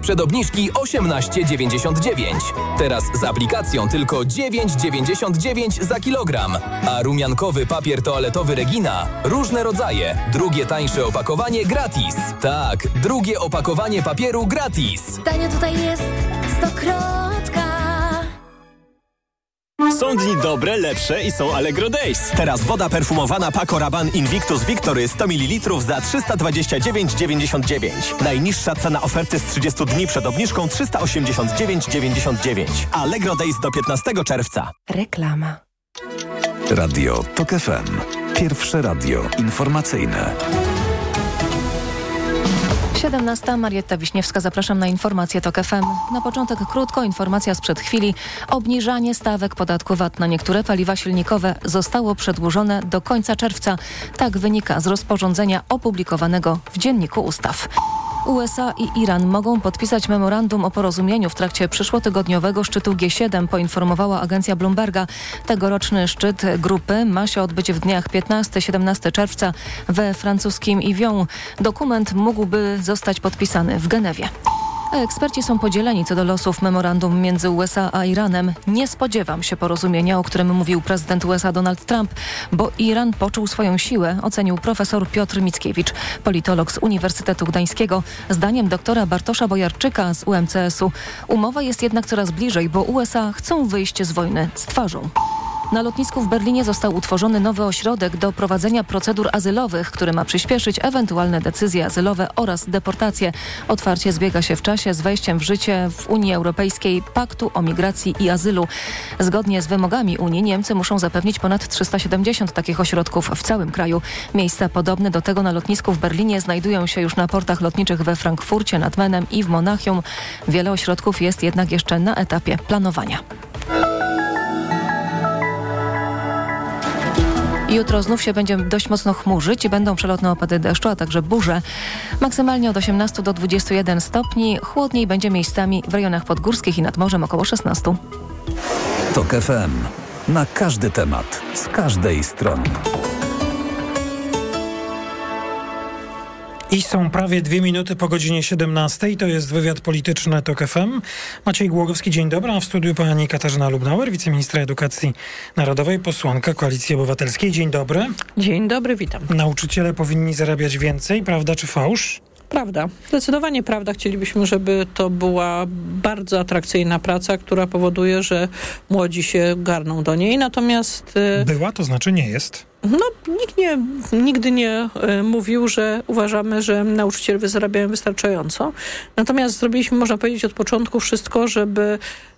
przed obniżki 18,99. Teraz z aplikacją tylko 9,99 za kilogram. A rumiankowy papier toaletowy Regina, różne rodzaje, drugie tańsze opakowanie gratis. Tak, drugie opakowanie papieru gratis. Tanio tutaj jest Stokrotka. Są dni dobre, lepsze i są Allegro Days. Teraz woda perfumowana Paco Rabanne Invictus Victory 100 ml za 329,99. Najniższa cena oferty z 30 dni przed obniżką 389,99. Allegro Days do 15 czerwca. Reklama. Radio TOK FM. Pierwsze radio informacyjne. 17. Marietta Wiśniewska, zapraszam na informację TOK FM. Na początek krótko informacja sprzed chwili. Obniżanie stawek podatku VAT na niektóre paliwa silnikowe zostało przedłużone do końca czerwca. Tak wynika z rozporządzenia opublikowanego w Dzienniku Ustaw. USA i Iran mogą podpisać memorandum o porozumieniu w trakcie przyszłotygodniowego szczytu G7, poinformowała agencja Bloomberga. Tegoroczny szczyt grupy ma się odbyć w dniach 15-17 czerwca we francuskim Yvon. Dokument mógłby zostać podpisany w Genewie. A eksperci są podzieleni co do losów memorandum między USA a Iranem. Nie spodziewam się porozumienia, o którym mówił prezydent USA Donald Trump, bo Iran poczuł swoją siłę, ocenił profesor Piotr Mickiewicz, politolog z Uniwersytetu Gdańskiego. Zdaniem doktora Bartosza Bojarczyka z UMCS-u umowa jest jednak coraz bliżej, bo USA chcą wyjść z wojny z twarzą. Na lotnisku w Berlinie został utworzony nowy ośrodek do prowadzenia procedur azylowych, który ma przyspieszyć ewentualne decyzje azylowe oraz deportacje. Otwarcie zbiega się w czasie z wejściem w życie w Unii Europejskiej Paktu o Migracji i Azylu. Zgodnie z wymogami Unii Niemcy muszą zapewnić ponad 370 takich ośrodków w całym kraju. Miejsca podobne do tego na lotnisku w Berlinie znajdują się już na portach lotniczych we Frankfurcie nad Menem i w Monachium. Wiele ośrodków jest jednak jeszcze na etapie planowania. Jutro znów się będzie dość mocno chmurzyć i będą przelotne opady deszczu, a także burze. Maksymalnie od 18 do 21 stopni. Chłodniej będzie miejscami w rejonach podgórskich i nad morzem około 16. TOK FM. Na każdy temat, z każdej strony. I są prawie 2 minuty po godzinie 17. To jest wywiad polityczny TOK FM. Maciej Głogowski, dzień dobry. A w studiu pani Katarzyna Lubnauer, wiceministra edukacji narodowej, posłanka Koalicji Obywatelskiej. Dzień dobry. Dzień dobry, witam. Nauczyciele powinni zarabiać więcej, prawda czy fałsz? Prawda. Zdecydowanie prawda. Chcielibyśmy, żeby to była bardzo atrakcyjna praca, która powoduje, że młodzi się garną do niej. Natomiast... Była, to znaczy nie jest. No, nikt nigdy nie mówił, że uważamy, że nauczyciele zarabiają wystarczająco. Natomiast zrobiliśmy, można powiedzieć, od początku wszystko, żeby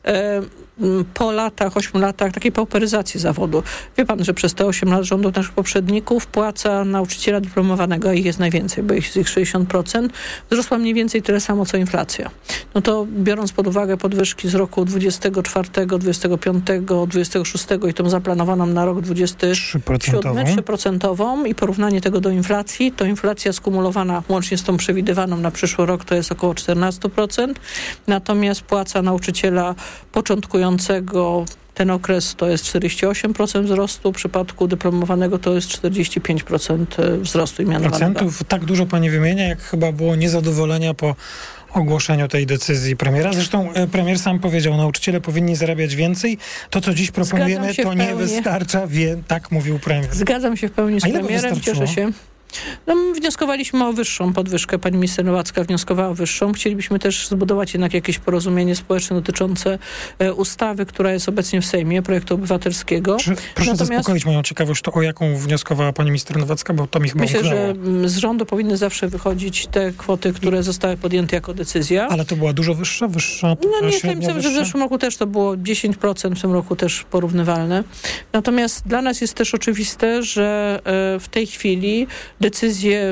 po latach, 8 latach takiej pauperyzacji zawodu. Wie pan, że przez te 8 lat rządów naszych poprzedników płaca nauczyciela dyplomowanego, a ich jest najwięcej, bo jest ich 60%, wzrosła mniej więcej tyle samo, co inflacja. No to biorąc pod uwagę podwyżki z roku 24, 25, 26 i tą zaplanowaną na rok 27, 3% i porównanie tego do inflacji, to inflacja skumulowana łącznie z tą przewidywaną na przyszły rok to jest około 14%. Natomiast płaca nauczyciela początkującego ten okres to jest 48% wzrostu, w przypadku dyplomowanego to jest 45% wzrostu i mianowanego. Procentów tak dużo pani wymienia, jak chyba było niezadowolenia po ogłoszeniu tej decyzji premiera. Zresztą premier sam powiedział, nauczyciele powinni zarabiać więcej. To, co dziś proponujemy, to nie wystarcza. Tak mówił premier. Zgadzam się w pełni z premierem. Cieszę się. No, wnioskowaliśmy o wyższą podwyżkę. Pani minister Nowacka wnioskowała o wyższą. Chcielibyśmy też zbudować jednak jakieś porozumienie społeczne dotyczące ustawy, która jest obecnie w Sejmie, projektu obywatelskiego. Proszę zaspokoić moją ciekawość, to o jaką wnioskowała pani minister Nowacka, bo to mi chyba Myślę, umknęło. że z rządu powinny zawsze wychodzić te kwoty, które zostały podjęte jako decyzja. Ale to była dużo wyższa? No nie wiem, że w zeszłym roku też to było 10%, w tym roku też porównywalne. Natomiast dla nas jest też oczywiste, że w tej chwili decyzje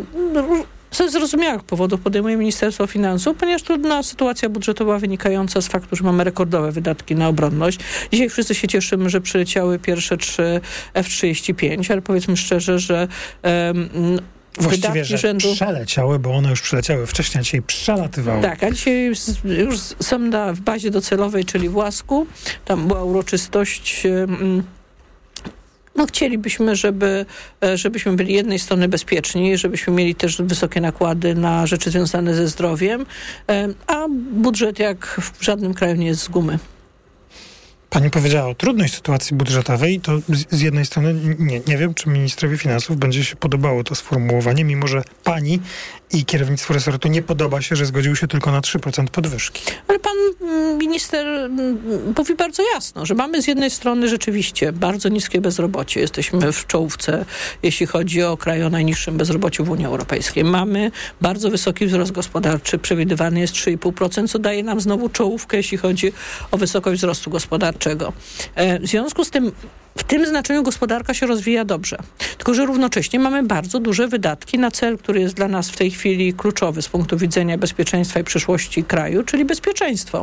ze zrozumiałych powodów podejmuje Ministerstwo Finansów, ponieważ trudna sytuacja budżetowa wynikająca z faktu, że mamy rekordowe wydatki na obronność. Dzisiaj wszyscy się cieszymy, że przyleciały pierwsze 3 F-35, ale powiedzmy szczerze, że właściwie, że przeleciały, bo one już przyleciały wcześniej, dzisiaj przelatywały. Tak, a dzisiaj już są w bazie docelowej, czyli w Łasku. Tam była uroczystość Chcielibyśmy, żebyśmy byli jednej strony bezpieczni, żebyśmy mieli też wysokie nakłady na rzeczy związane ze zdrowiem, a budżet jak w żadnym kraju nie jest z gumy. Pani powiedziała o trudnej sytuacji budżetowej, to z jednej strony nie wiem, czy ministrowi finansów będzie się podobało to sformułowanie, mimo że pani i kierownictwu resortu nie podoba się, że zgodził się tylko na 3% podwyżki. Ale pan minister mówi bardzo jasno, że mamy z jednej strony rzeczywiście bardzo niskie bezrobocie. Jesteśmy w czołówce, jeśli chodzi o kraje o najniższym bezrobociu w Unii Europejskiej. Mamy bardzo wysoki wzrost gospodarczy, przewidywany jest 3,5%, co daje nam znowu czołówkę, jeśli chodzi o wysokość wzrostu gospodarczego. W związku z tym w tym znaczeniu gospodarka się rozwija dobrze. Tylko że równocześnie mamy bardzo duże wydatki na cel, który jest dla nas w tej chwili kluczowy z punktu widzenia bezpieczeństwa i przyszłości kraju, czyli bezpieczeństwo.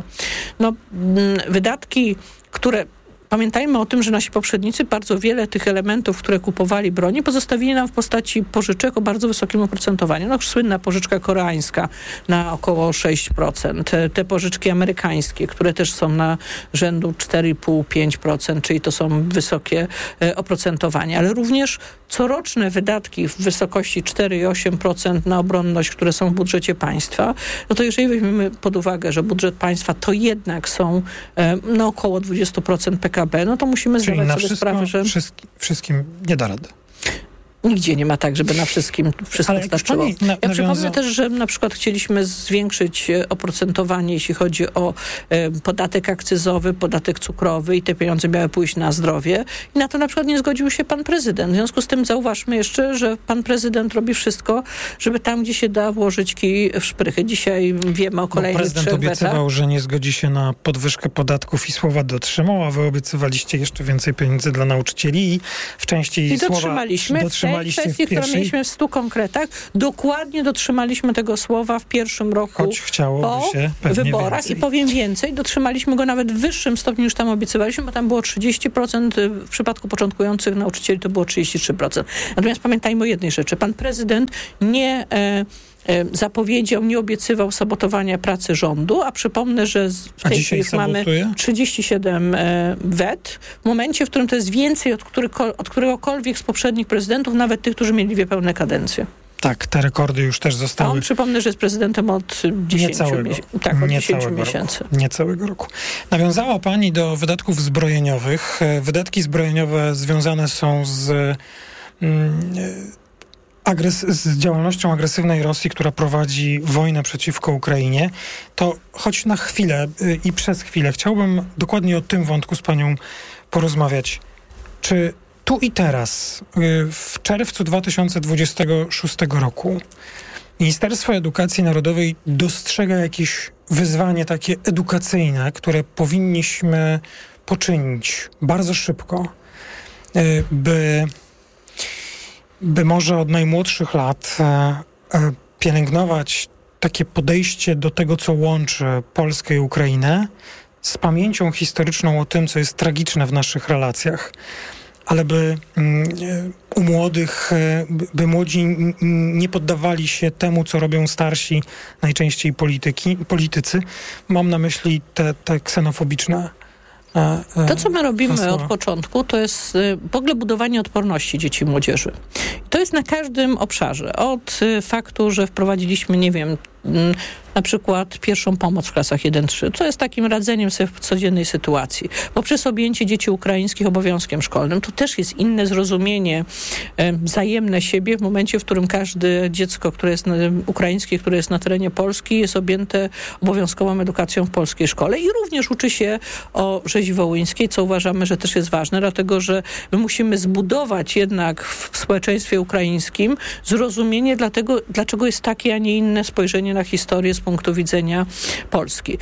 Wydatki, które... Pamiętajmy o tym, że nasi poprzednicy bardzo wiele tych elementów, które kupowali broni, pozostawili nam w postaci pożyczek o bardzo wysokim oprocentowaniu. Słynna pożyczka koreańska na około 6%. Te pożyczki amerykańskie, które też są na rzędu 4,5-5%, czyli to są wysokie oprocentowania. Ale również coroczne wydatki w wysokości 4,8% na obronność, które są w budżecie państwa, to jeżeli weźmiemy pod uwagę, że budżet państwa to jednak są około 20% PKB, to musimy zdawać sobie sprawę, że... Wszystkim nie da rady. Nigdzie nie ma tak, żeby na wszystko starczyło. Ja przypomnę też, że na przykład chcieliśmy zwiększyć oprocentowanie, jeśli chodzi o podatek akcyzowy, podatek cukrowy i te pieniądze miały pójść na zdrowie. I na to na przykład nie zgodził się pan prezydent. W związku z tym zauważmy jeszcze, że pan prezydent robi wszystko, żeby tam, gdzie się da, włożyć kij w szprychy. Dzisiaj wiemy o kolejnych 3 prezydent obiecywał, że nie zgodzi się na podwyżkę podatków i słowa dotrzymał, a wy obiecywaliście jeszcze więcej pieniędzy dla nauczycieli i w części słowa dotrzymaliśmy. W kwestii, którą mieliśmy w 100 konkretach, dokładnie dotrzymaliśmy tego słowa w pierwszym roku choć chciałoby się pewnie wyborach więcej. I powiem więcej, dotrzymaliśmy go nawet w wyższym stopniu niż tam obiecywaliśmy, bo tam było 30%, w przypadku początkujących nauczycieli to było 33%. Natomiast pamiętajmy o jednej rzeczy. Pan prezydent nie zapowiedział, nie obiecywał sabotowania pracy rządu, a przypomnę, że w tej chwili mamy 37 wet, w momencie, w którym to jest więcej od któregokolwiek z poprzednich prezydentów, nawet tych, którzy mieli 2 pełne kadencje. Tak, te rekordy już też zostały. A on, przypomnę, że jest prezydentem od 10 miesięcy. Niecałego roku. Nawiązała pani do wydatków zbrojeniowych. Wydatki zbrojeniowe związane są z działalnością agresywnej Rosji, która prowadzi wojnę przeciwko Ukrainie, to choć na chwilę i przez chwilę chciałbym dokładnie o tym wątku z panią porozmawiać. Czy tu i teraz, w czerwcu 2026 roku, Ministerstwo Edukacji Narodowej dostrzega jakieś wyzwanie takie edukacyjne, które powinniśmy poczynić bardzo szybko, by może od najmłodszych lat pielęgnować takie podejście do tego, co łączy Polskę i Ukrainę, z pamięcią historyczną o tym, co jest tragiczne w naszych relacjach, ale by młodzi nie poddawali się temu, co robią starsi, najczęściej politycy. Mam na myśli te ksenofobiczne To, co my robimy od początku, to jest w ogóle budowanie odporności dzieci i młodzieży. I to jest na każdym obszarze. Od faktu, że wprowadziliśmy, na przykład pierwszą pomoc w klasach 1-3, co jest takim radzeniem sobie w codziennej sytuacji. Poprzez objęcie dzieci ukraińskich obowiązkiem szkolnym, to też jest inne zrozumienie wzajemne siebie w momencie, w którym każde dziecko, które jest ukraińskie, które jest na terenie Polski, jest objęte obowiązkową edukacją w polskiej szkole i również uczy się o rzezi wołyńskiej, co uważamy, że też jest ważne, dlatego że my musimy zbudować jednak w społeczeństwie ukraińskim zrozumienie dlaczego jest takie, a nie inne spojrzenie na historię z punktu widzenia Polski.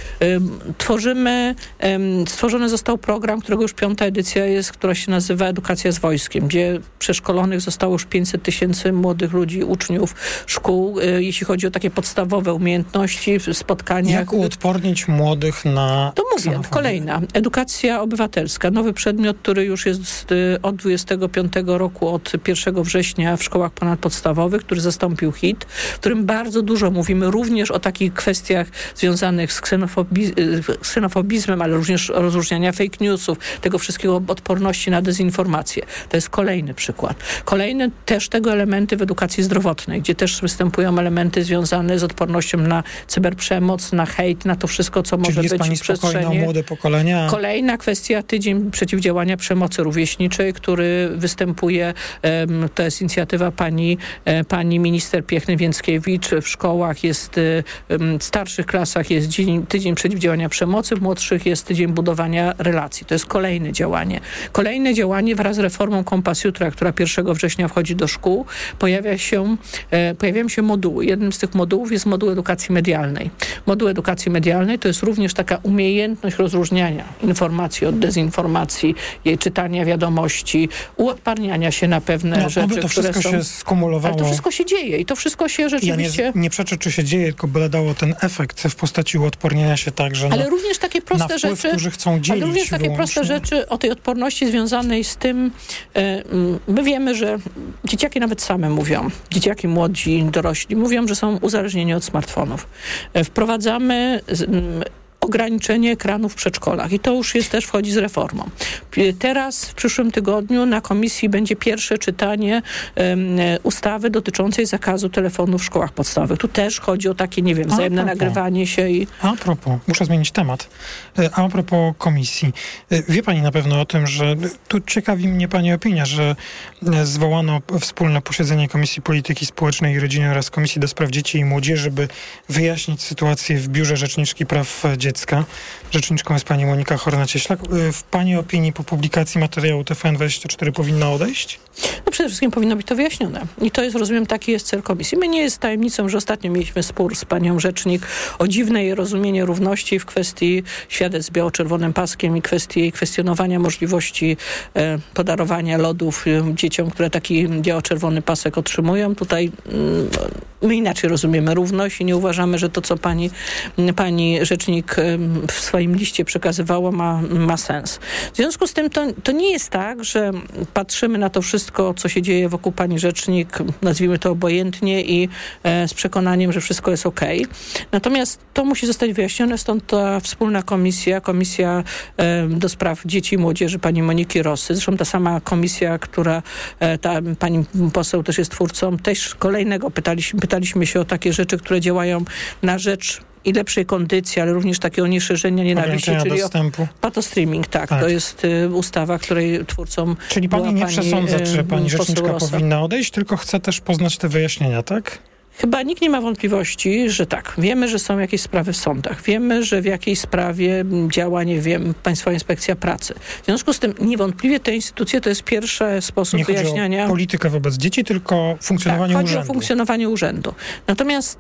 Stworzony został program, którego już 5. edycja jest, która się nazywa Edukacja z wojskiem, gdzie przeszkolonych zostało już 500 000 młodych ludzi, uczniów szkół, jeśli chodzi o takie podstawowe umiejętności, spotkania. Jak uodpornić młodych na to mówię, kolejna. Edukacja obywatelska. Nowy przedmiot, który już jest od 25 roku, od 1 września w szkołach ponadpodstawowych, który zastąpił HIT, w którym bardzo dużo mówimy również również o takich kwestiach związanych z ksenofobizmem, ale również rozróżniania fake newsów, tego wszystkiego, odporności na dezinformację. To jest kolejny przykład. Kolejne też tego elementy w edukacji zdrowotnej, gdzie też występują elementy związane z odpornością na cyberprzemoc, na hejt, na to wszystko, co może być w przestrzeni. Czyli jest pani spokojna o młode pokolenia? Kolejna kwestia, Tydzień Przeciwdziałania Przemocy Rówieśniczej, który występuje, to jest inicjatywa pani minister Piechny-Więckiewicz. W szkołach jest, w starszych klasach jest Tydzień Przeciwdziałania Przemocy, w młodszych jest Tydzień Budowania Relacji. To jest kolejne działanie. Kolejne działanie wraz z reformą Kompas Jutra, która 1 września wchodzi do szkół, pojawiają się moduły. Jednym z tych modułów jest moduł edukacji medialnej. Moduł edukacji medialnej to jest również taka umiejętność rozróżniania informacji od dezinformacji, jej czytania wiadomości, uodparniania się na pewne rzeczy, to wszystko się skumulowało. Ale to wszystko się dzieje i to wszystko się rzeczywiście... Ja nie przeczę, czy się dzieje, tylko byle dało ten efekt w postaci uodpornienia się także ale również takie proste rzeczy, którzy chcą dzielić. Ale również takie proste rzeczy o tej odporności związanej z tym, my wiemy, że dzieciaki nawet same mówią, dzieciaki młodzi, dorośli, mówią, że są uzależnieni od smartfonów. Wprowadzamy ograniczenie ekranów w przedszkolach i to już też wchodzi z reformą. Teraz w przyszłym tygodniu na komisji będzie pierwsze czytanie ustawy dotyczącej zakazu telefonu w szkołach podstawowych. Tu też chodzi o takie, nie wiem, wzajemne nagrywanie się i... A propos, muszę zmienić temat. A propos komisji. Wie pani na pewno o tym, że tu ciekawi mnie pani opinia, że zwołano wspólne posiedzenie Komisji Polityki Społecznej i Rodziny oraz Komisji do Spraw Dzieci i Młodzieży, żeby wyjaśnić sytuację w Biurze Rzeczniczki Praw Dziecka. Rzeczniczką jest pani Monika Horna-Cieślak. W pani opinii po publikacji materiału TVN24 powinna odejść? No przede wszystkim powinno być to wyjaśnione. I to jest, rozumiem, taki jest cel komisji. My nie jest tajemnicą, że ostatnio mieliśmy spór z panią rzecznik o dziwne jej rozumienie równości w kwestii świadectw z biało-czerwonym paskiem i kwestii jej kwestionowania możliwości podarowania lodów dzieciom, które taki biało-czerwony pasek otrzymują. Tutaj my inaczej rozumiemy równość i nie uważamy, że to, co pani rzecznik w swoim liście przekazywała, ma sens. W związku z tym to nie jest tak, że patrzymy na to wszystko, co się dzieje wokół pani rzecznik, nazwijmy to obojętnie i z przekonaniem, że wszystko jest okej. Natomiast to musi zostać wyjaśnione, stąd ta wspólna komisja do spraw dzieci i młodzieży pani Moniki Rosy. Zresztą ta sama komisja, która pani poseł też jest twórcą, też kolejnego pytaliśmy się o takie rzeczy, które działają na rzecz i lepszej kondycji, ale również takiego nieszerzenia nienawiści, czyli patostreaming. Tak, to jest ustawa, której twórcą Czyli pani nie przesądza, czy pani rzeczniczka powinna odejść, tylko chce też poznać te wyjaśnienia, tak? Chyba nikt nie ma wątpliwości, że tak. Wiemy, że są jakieś sprawy w sądach. Wiemy, że w jakiejś sprawie działa, nie wiem, Państwowa Inspekcja Pracy. W związku z tym niewątpliwie te instytucje to jest pierwszy sposób wyjaśniania... Nie chodzi o politykę wobec dzieci, tylko funkcjonowanie urzędu. Chodzi o funkcjonowanie urzędu. Natomiast...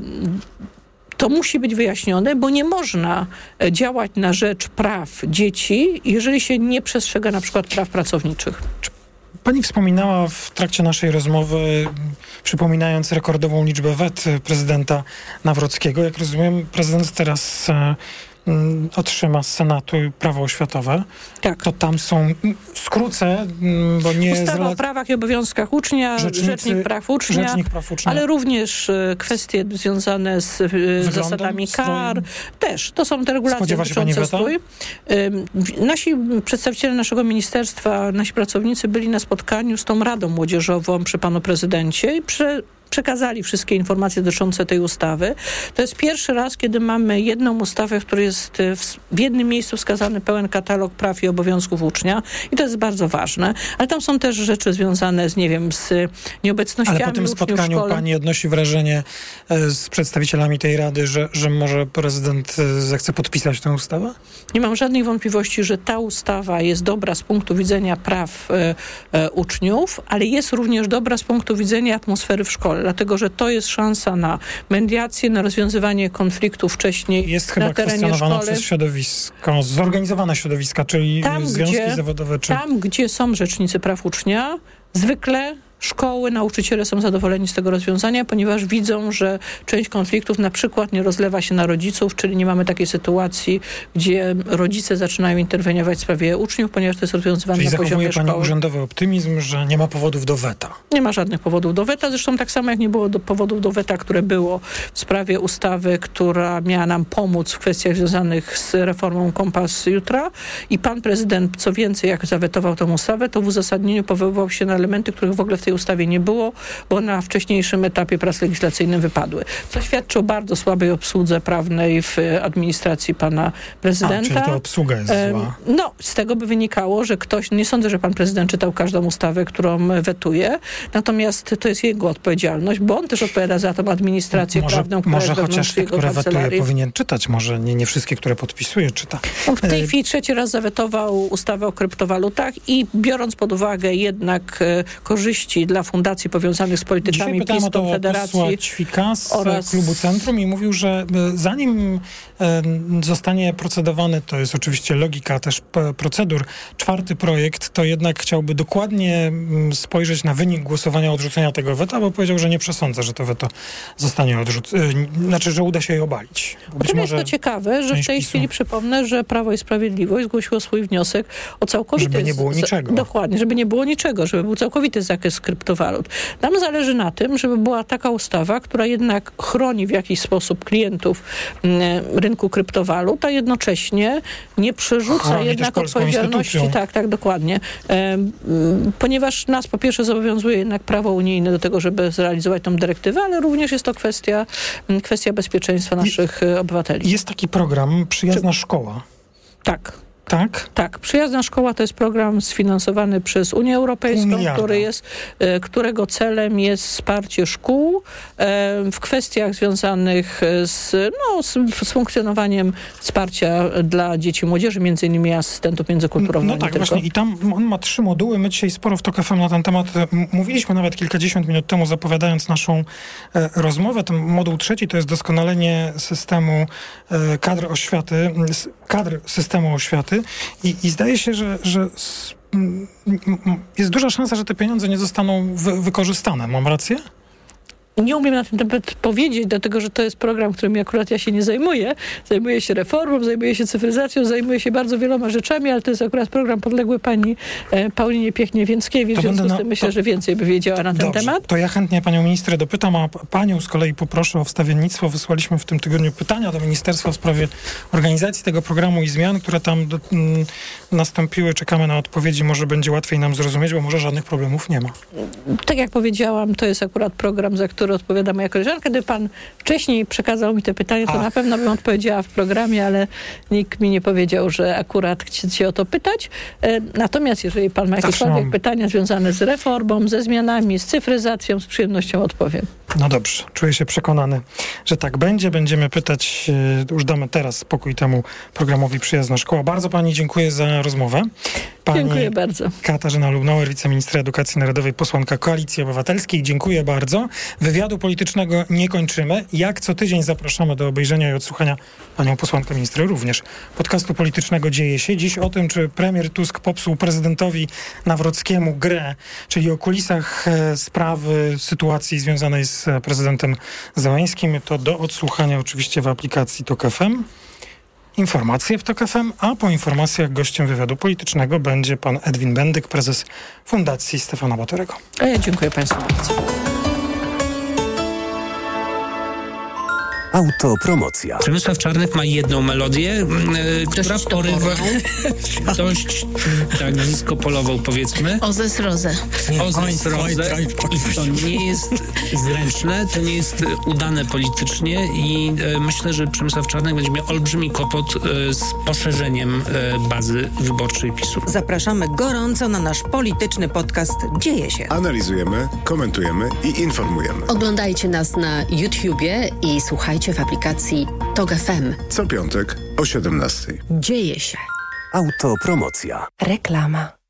to musi być wyjaśnione, bo nie można działać na rzecz praw dzieci, jeżeli się nie przestrzega na przykład praw pracowniczych. Pani wspominała w trakcie naszej rozmowy, przypominając rekordową liczbę wet prezydenta Nawrockiego. Jak rozumiem, prezydent teraz otrzyma z Senatu prawo oświatowe. Tak. To tam są, skrócę, bo nie... Ustawa o prawach i obowiązkach ucznia, Rzecznik Praw Ucznia, ale również kwestie związane z zasadami kar. Też. To są te regulacje dotyczące strój. Nasi przedstawiciele naszego ministerstwa, nasi pracownicy byli na spotkaniu z tą Radą Młodzieżową przy panu prezydencie i przekazali wszystkie informacje dotyczące tej ustawy. To jest pierwszy raz, kiedy mamy jedną ustawę, w której jest w jednym miejscu wskazany pełen katalog praw i obowiązków ucznia i to jest bardzo ważne. Ale tam są też rzeczy związane z, nie wiem, z nieobecnościami uczniów w szkole. Ale po tym spotkaniu pani odnosi wrażenie z przedstawicielami tej Rady, że może prezydent zechce podpisać tę ustawę? Nie mam żadnej wątpliwości, że ta ustawa jest dobra z punktu widzenia praw uczniów, ale jest również dobra z punktu widzenia atmosfery w szkole, dlatego że to jest szansa na mediację, na rozwiązywanie konfliktów wcześniej jest chyba na terenie kwestionowana szkoły. Przez środowisko, zorganizowane środowiska, czyli tam, związki zawodowe. Tam, gdzie są rzecznicy praw ucznia, zwykle szkoły, nauczyciele są zadowoleni z tego rozwiązania, ponieważ widzą, że część konfliktów na przykład nie rozlewa się na rodziców, czyli nie mamy takiej sytuacji, gdzie rodzice zaczynają interweniować w sprawie uczniów, ponieważ to jest rozwiązywane na poziomie szkoły. Czyli zachowuje pani urzędowy optymizm, że nie ma powodów do weta? Nie ma żadnych powodów do weta, zresztą tak samo jak nie było powodów do weta, które było w sprawie ustawy, która miała nam pomóc w kwestiach związanych z reformą Kompas Jutra i pan prezydent, co więcej, jak zawetował tę ustawę, to w uzasadnieniu powoływał się na elementy, których w ogóle w tej ustawie nie było, bo na wcześniejszym etapie prac legislacyjnych wypadły. Co świadczy o bardzo słabej obsłudze prawnej w administracji pana prezydenta. Czyli ta obsługa jest zła. No, z tego by wynikało, że ktoś, nie sądzę, że pan prezydent czytał każdą ustawę, którą wetuje, natomiast to jest jego odpowiedzialność, bo on też odpowiada za tą administrację prawną, która może jest chociaż te, które wetuje, powinien czytać, może nie wszystkie, które podpisuje, czyta. No, w tej chwili trzeci raz zawetował ustawę o kryptowalutach i biorąc pod uwagę jednak korzyści dla fundacji powiązanych z politykami PiS, Konfederacji Ćwika z klubu Centrum i mówił, że zanim zostanie procedowany, to jest oczywiście logika też procedur, 4. projekt, to jednak chciałby dokładnie spojrzeć na wynik głosowania odrzucenia tego weta, bo powiedział, że nie przesądza, że to weto zostanie odrzucone. Znaczy, że uda się je obalić. Jest to ciekawe, że w tej chwili przypomnę, że Prawo i Sprawiedliwość zgłosiło swój wniosek o całkowity... Żeby nie było niczego. Dokładnie, żeby nie było niczego, żeby był całkowity zakres kryptowalut. Nam zależy na tym, żeby była taka ustawa, która jednak chroni w jakiś sposób klientów rynku kryptowalut, a jednocześnie nie przerzuca jednak odpowiedzialności. Tak, dokładnie. Ponieważ nas po pierwsze zobowiązuje jednak prawo unijne do tego, żeby zrealizować tą dyrektywę, ale również jest to kwestia bezpieczeństwa naszych obywateli. Jest taki program Przyjazna Szkoła. Tak. Tak? Tak. Przyjazna Szkoła to jest program sfinansowany przez Unię Europejską, którego celem jest wsparcie szkół w kwestiach związanych z funkcjonowaniem wsparcia dla dzieci i młodzieży, między innymi asystentów międzykulturowych. No tak, właśnie. I tam on ma 3 moduły. My dzisiaj sporo w TOK FM na ten temat mówiliśmy nawet kilkadziesiąt minut temu, zapowiadając naszą rozmowę. Ten moduł 3 to jest doskonalenie systemu kadr systemu oświaty. I zdaje się, że jest duża szansa, że te pieniądze nie zostaną wykorzystane. Mam rację? Nie umiem na ten temat powiedzieć, dlatego że to jest program, którym akurat ja się nie zajmuję. Zajmuję się reformą, zajmuję się cyfryzacją, zajmuję się bardzo wieloma rzeczami, ale to jest akurat program podległy pani Paulinie Piechnie-Więckiewicz. W związku z tym myślę, że więcej by wiedziała na ten temat. To ja chętnie panią ministrę dopytam, a panią z kolei poproszę o wstawiennictwo. Wysłaliśmy w tym tygodniu pytania do ministerstwa w sprawie organizacji tego programu i zmian, które tam nastąpiły. Czekamy na odpowiedzi. Może będzie łatwiej nam zrozumieć, bo może żadnych problemów nie ma. Tak jak powiedziałam, to jest akurat program, za który odpowiada moja koleżanka. Gdyby pan wcześniej przekazał mi te pytania, to na pewno bym odpowiedziała w programie, ale nikt mi nie powiedział, że akurat chcecie o to pytać. Natomiast jeżeli pan ma jakiekolwiek pytania związane z reformą, ze zmianami, z cyfryzacją, z przyjemnością odpowiem. No dobrze. Czuję się przekonany, że tak będzie. Będziemy pytać, już damy teraz spokój temu programowi Przyjazna Szkoła. Bardzo pani dziękuję za rozmowę. Dziękuję bardzo. Katarzyna Lubnauer, wiceministra edukacji narodowej, posłanka Koalicji Obywatelskiej. Dziękuję bardzo. Wywiadu politycznego nie kończymy. Jak co tydzień zapraszamy do obejrzenia i odsłuchania panią posłankę ministrę również. Podcastu politycznego Dzieje się. Dziś o tym, czy premier Tusk popsuł prezydentowi Nawrockiemu grę, czyli o kulisach sprawy, sytuacji związanej z prezydentem Zełańskim. To do odsłuchania oczywiście w aplikacji TOK FM. Informacje w TOK FM, a po informacjach gościem wywiadu politycznego będzie pan Edwin Bendyk, prezes Fundacji Stefana Batorego. A ja dziękuję państwu bardzo. Autopromocja. Przemysław Czarnek ma jedną melodię, która porywa dość tak disco-polową, powiedzmy. Ozes Roze. Ozes Roze. I to nie jest zręczne, to nie jest udane politycznie i myślę, że Przemysław Czarnek będzie miał olbrzymi kłopot z poszerzeniem bazy wyborczej PiS-u. Zapraszamy gorąco na nasz polityczny podcast Dzieje się. Analizujemy, komentujemy i informujemy. Oglądajcie nas na YouTubie i słuchajcie w aplikacji TOK FM. Co piątek o 17:00. Dzieje się. Autopromocja. Reklama.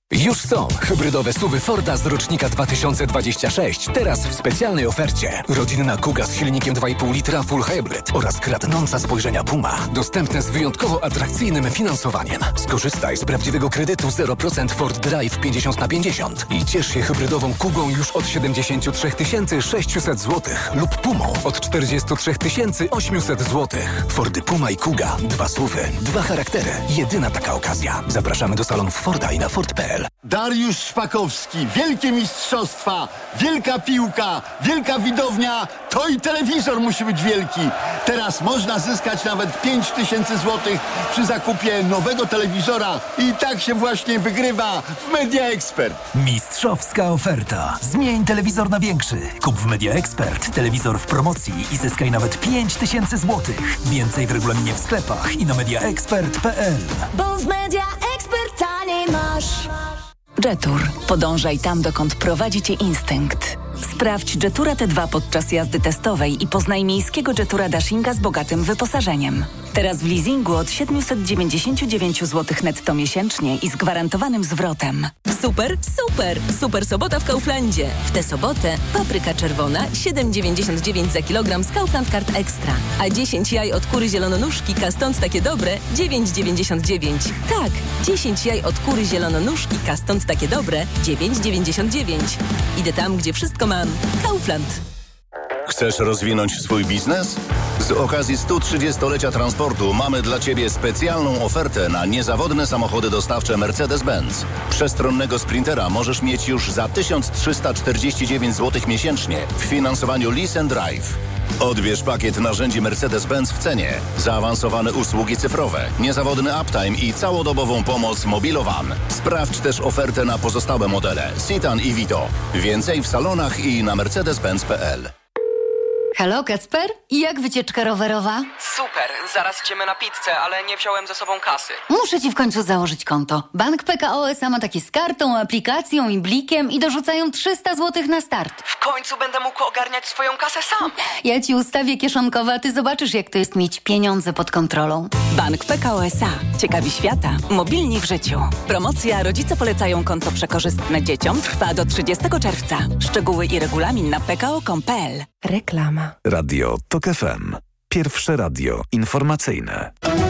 Już są hybrydowe SUV-y Forda z rocznika 2026. Teraz w specjalnej ofercie. Rodzinna Kuga z silnikiem 2,5 litra Full Hybrid oraz kradnąca spojrzenia Puma. Dostępne z wyjątkowo atrakcyjnym finansowaniem. Skorzystaj z prawdziwego kredytu 0% Ford Drive 50/50 i ciesz się hybrydową Kugą już od 73 600 zł lub Pumą od 43 800 zł. Fordy Puma i Kuga. 2 SUV-y, 2 charaktery. Jedyna taka okazja. Zapraszamy do salonów Forda i na Ford.pl. Dariusz Szpakowski, wielkie mistrzostwa, wielka piłka, wielka widownia, to i telewizor musi być wielki. Teraz można zyskać nawet 5000 zł przy zakupie nowego telewizora i tak się właśnie wygrywa w Media Expert. Mistrzowska oferta. Zmień telewizor na większy. Kup w Media Expert telewizor w promocji i zyskaj nawet 5000 zł. Więcej w regulaminie w sklepach i na mediaexpert.pl. Bo w Media Expert taniej masz. Jetour. Podążaj tam, dokąd prowadzi cię instynkt. Sprawdź Jetura T2 podczas jazdy testowej i poznaj miejskiego Jetura Dashinga z bogatym wyposażeniem. Teraz w leasingu od 799 zł netto miesięcznie i z gwarantowanym zwrotem. Super, super! Super sobota w Kauflandzie. W tę sobotę papryka czerwona 7,99 za kilogram z Kaufland Card Extra. A 10 jaj od kury zielononóżki stąd takie dobre 9,99. Tak, 10 jaj od kury zielononóżki stąd takie dobre 9,99. Idę tam, gdzie wszystko mam. Kaufland. Chcesz rozwinąć swój biznes? Z okazji 130-lecia transportu mamy dla Ciebie specjalną ofertę na niezawodne samochody dostawcze Mercedes-Benz. Przestronnego Sprintera możesz mieć już za 1349 zł miesięcznie w finansowaniu Lease and Drive. Odbierz pakiet narzędzi Mercedes-Benz w cenie, zaawansowane usługi cyfrowe, niezawodny uptime i całodobową pomoc Mobilowan. Sprawdź też ofertę na pozostałe modele Citan i Vito. Więcej w salonach i na mercedes-benz.pl. Halo, Kacper? I jak wycieczka rowerowa? Super, zaraz idziemy na pizzę, ale nie wziąłem ze sobą kasy. Muszę ci w końcu założyć konto. Bank PKO SA ma takie z kartą, aplikacją i blikiem i dorzucają 300 zł na start. W końcu będę mógł ogarniać swoją kasę sam. Ja ci ustawię kieszonkowe, a ty zobaczysz, jak to jest mieć pieniądze pod kontrolą. Bank PKO SA. Ciekawi świata. Mobilni w życiu. Promocja Rodzice polecają konto przekorzystne dzieciom trwa do 30 czerwca. Szczegóły i regulamin na pko.pl. Reklama. Radio TOK FM. Pierwsze radio informacyjne.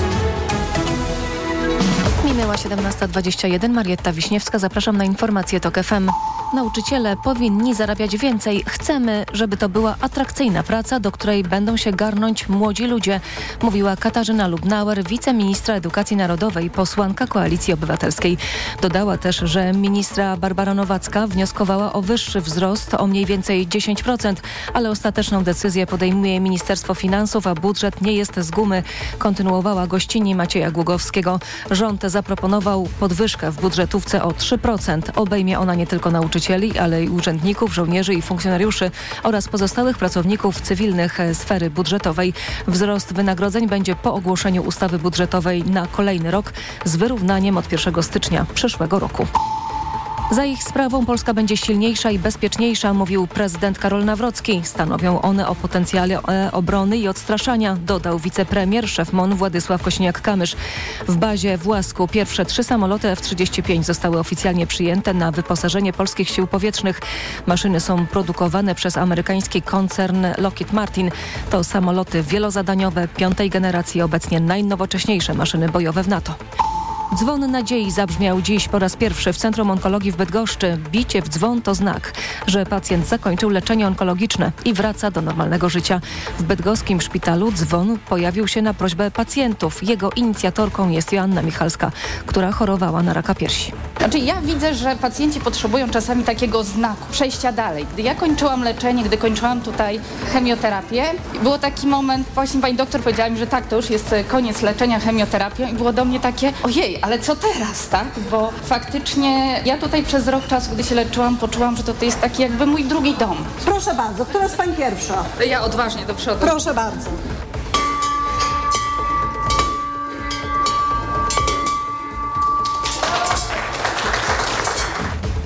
Minęła 17:21. Marietta Wiśniewska. Zapraszam na informacje TOK FM. Nauczyciele powinni zarabiać więcej. Chcemy, żeby to była atrakcyjna praca, do której będą się garnąć młodzi ludzie, mówiła Katarzyna Lubnauer, wiceministra edukacji narodowej, posłanka Koalicji Obywatelskiej. Dodała też, że ministra Barbara Nowacka wnioskowała o wyższy wzrost o mniej więcej 10%, ale ostateczną decyzję podejmuje Ministerstwo Finansów, a budżet nie jest z gumy. Kontynuowała gościni Macieja Głogowskiego. Rząd zaproponował podwyżkę w budżetówce o 3%. Obejmie ona nie tylko nauczycieli, ale i urzędników, żołnierzy i funkcjonariuszy oraz pozostałych pracowników cywilnych sfery budżetowej. Wzrost wynagrodzeń będzie po ogłoszeniu ustawy budżetowej na kolejny rok z wyrównaniem od 1 stycznia przyszłego roku. Za ich sprawą Polska będzie silniejsza i bezpieczniejsza, mówił prezydent Karol Nawrocki. Stanowią one o potencjale obrony i odstraszania, dodał wicepremier, szef MON Władysław Kosiniak-Kamysz. W bazie w Łasku pierwsze 3 samoloty F-35 zostały oficjalnie przyjęte na wyposażenie polskich sił powietrznych. Maszyny są produkowane przez amerykański koncern Lockheed Martin. To samoloty wielozadaniowe 5. generacji, obecnie najnowocześniejsze maszyny bojowe w NATO. Dzwon nadziei zabrzmiał dziś po raz pierwszy w Centrum Onkologii w Bydgoszczy. Bicie w dzwon to znak, że pacjent zakończył leczenie onkologiczne i wraca do normalnego życia. W bydgoskim szpitalu dzwon pojawił się na prośbę pacjentów. Jego inicjatorką jest Joanna Michalska, która chorowała na raka piersi. Znaczy ja widzę, że pacjenci potrzebują czasami takiego znaku, przejścia dalej. Gdy ja kończyłam leczenie, gdy kończyłam tutaj chemioterapię, było taki moment, właśnie pani doktor powiedziała mi, że tak, to już jest koniec leczenia chemioterapią i było do mnie takie, ojej, ale co teraz, tak? Bo faktycznie ja tutaj przez rok czasu, gdy się leczyłam, poczułam, że to jest taki jakby mój drugi dom. Proszę bardzo, która jest pani pierwsza? Ja odważnie do przodu. Proszę bardzo.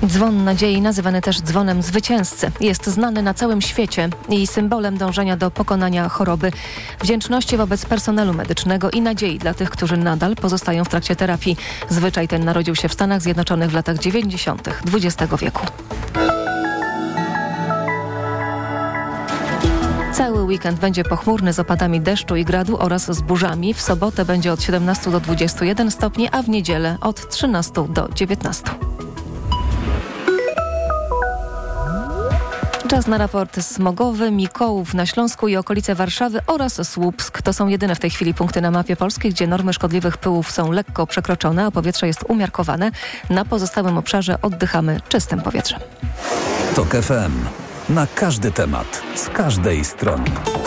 Dzwon nadziei, nazywany też dzwonem zwycięzcy, jest znany na całym świecie i symbolem dążenia do pokonania choroby, wdzięczności wobec personelu medycznego i nadziei dla tych, którzy nadal pozostają w trakcie terapii. Zwyczaj ten narodził się w Stanach Zjednoczonych w latach 90. XX wieku. Cały weekend będzie pochmurny z opadami deszczu i gradu oraz z burzami. W sobotę będzie od 17 do 21 stopni, a w niedzielę od 13 do 19. Czas na raport smogowy. Mikołów na Śląsku i okolice Warszawy oraz Słupsk. To są jedyne w tej chwili punkty na mapie Polski, gdzie normy szkodliwych pyłów są lekko przekroczone, a powietrze jest umiarkowane. Na pozostałym obszarze oddychamy czystym powietrzem. TOK FM. Na każdy temat, z każdej strony.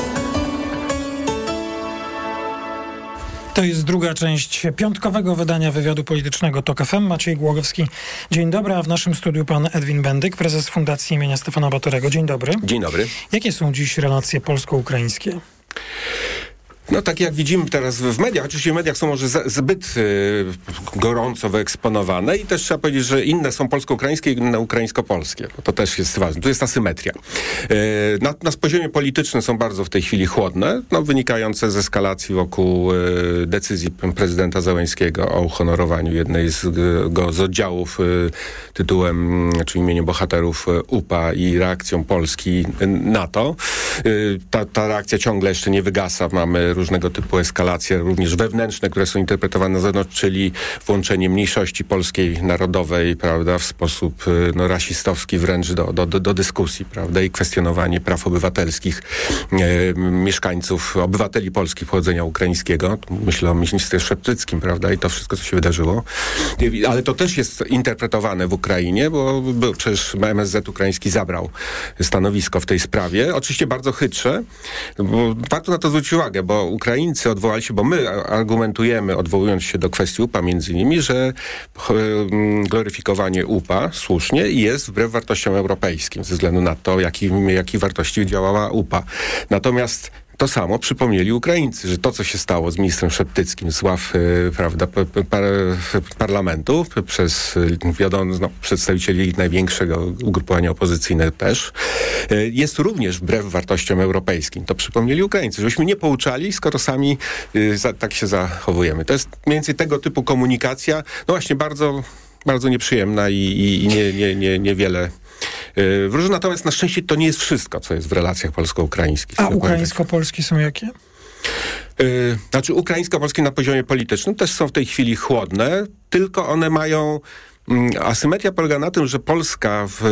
To jest druga część piątkowego wydania wywiadu politycznego TOK FM. Maciej Głogowski. Dzień dobry, a w naszym studiu pan Edwin Bendyk, prezes Fundacji imienia Stefana Batorego. Dzień dobry. Dzień dobry. Jakie są dziś relacje polsko-ukraińskie? No tak jak widzimy teraz w mediach, oczywiście w mediach są może zbyt gorąco wyeksponowane i też trzeba powiedzieć, że inne są polsko-ukraińskie i inne ukraińsko-polskie, bo to też jest ważne. Tu jest asymetria. Na poziomie politycznym są bardzo w tej chwili chłodne, wynikające z eskalacji wokół decyzji prezydenta Zełenskiego o uhonorowaniu jednej z oddziałów tytułem, czy imieniem bohaterów UPA i reakcją Polski na to. Ta reakcja ciągle jeszcze nie wygasa. Mamy różnego typu eskalacje, również wewnętrzne, które są interpretowane na zewnątrz, czyli włączenie mniejszości polskiej narodowej, prawda, w sposób rasistowski wręcz do dyskusji, prawda, i kwestionowanie praw obywatelskich mieszkańców, obywateli polskich pochodzenia ukraińskiego. Myślę o ministrze Szeptyckim, prawda, i to wszystko, co się wydarzyło. Ale to też jest interpretowane w Ukrainie, bo przecież MSZ ukraiński zabrał stanowisko w tej sprawie. Oczywiście bardzo chytrze, bo warto na to zwrócić uwagę, bo Ukraińcy odwołali się, bo my argumentujemy, odwołując się do kwestii UPA między innymi, że gloryfikowanie UPA słusznie jest wbrew wartościom europejskim, ze względu na to, jakich wartości działała UPA. Natomiast to samo przypomnieli Ukraińcy, że to, co się stało z ministrem Szeptyckim z ław parlamentu przez przedstawicieli największego ugrupowania opozycyjnego też, jest również wbrew wartościom europejskim. To przypomnieli Ukraińcy, żebyśmy nie pouczali, skoro sami tak się zachowujemy. To jest mniej więcej tego typu komunikacja, no właśnie bardzo, bardzo nieprzyjemna i niewiele wróży. Natomiast na szczęście to nie jest wszystko, co jest w relacjach polsko-ukraińskich. A ukraińsko-polskie są jakie? Znaczy ukraińsko-polskie na poziomie politycznym też są w tej chwili chłodne, tylko one mają... Asymetria polega na tym, że Polska w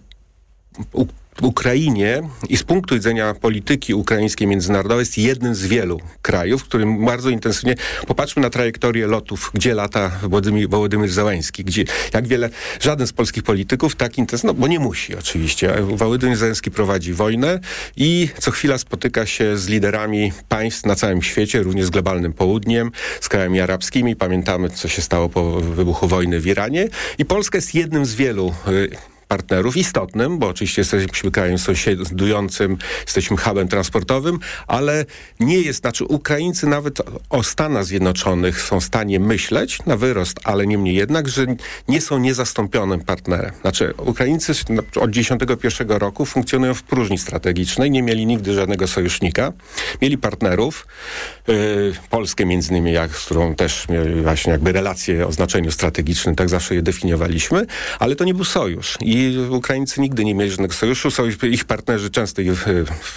Ukrainie i z punktu widzenia polityki ukraińskiej międzynarodowej jest jednym z wielu krajów, w którym bardzo intensywnie, popatrzmy na trajektorię lotów, gdzie lata Wołodymyr Zełenski, gdzie jak wiele, żaden z polskich polityków tak intensywnie, bo nie musi oczywiście. Wołodymyr Zełenski prowadzi wojnę i co chwila spotyka się z liderami państw na całym świecie, również z globalnym południem, z krajami arabskimi. Pamiętamy, co się stało po wybuchu wojny w Iranie i Polska jest jednym z wielu partnerów istotnym, bo oczywiście jesteśmy krajem sąsiadującym, jesteśmy hubem transportowym, ale nie jest, Ukraińcy nawet o Stanach Zjednoczonych są w stanie myśleć na wyrost, ale niemniej jednak, że nie są niezastąpionym partnerem. Ukraińcy od 1991 roku funkcjonują w próżni strategicznej, nie mieli nigdy żadnego sojusznika, mieli partnerów, Polskę między innymi, z którą też mieli właśnie jakby relacje o znaczeniu strategicznym, tak zawsze je definiowaliśmy, ale to nie był sojusz. I Ukraińcy nigdy nie mieli żadnego sojuszu. Ich partnerzy często ich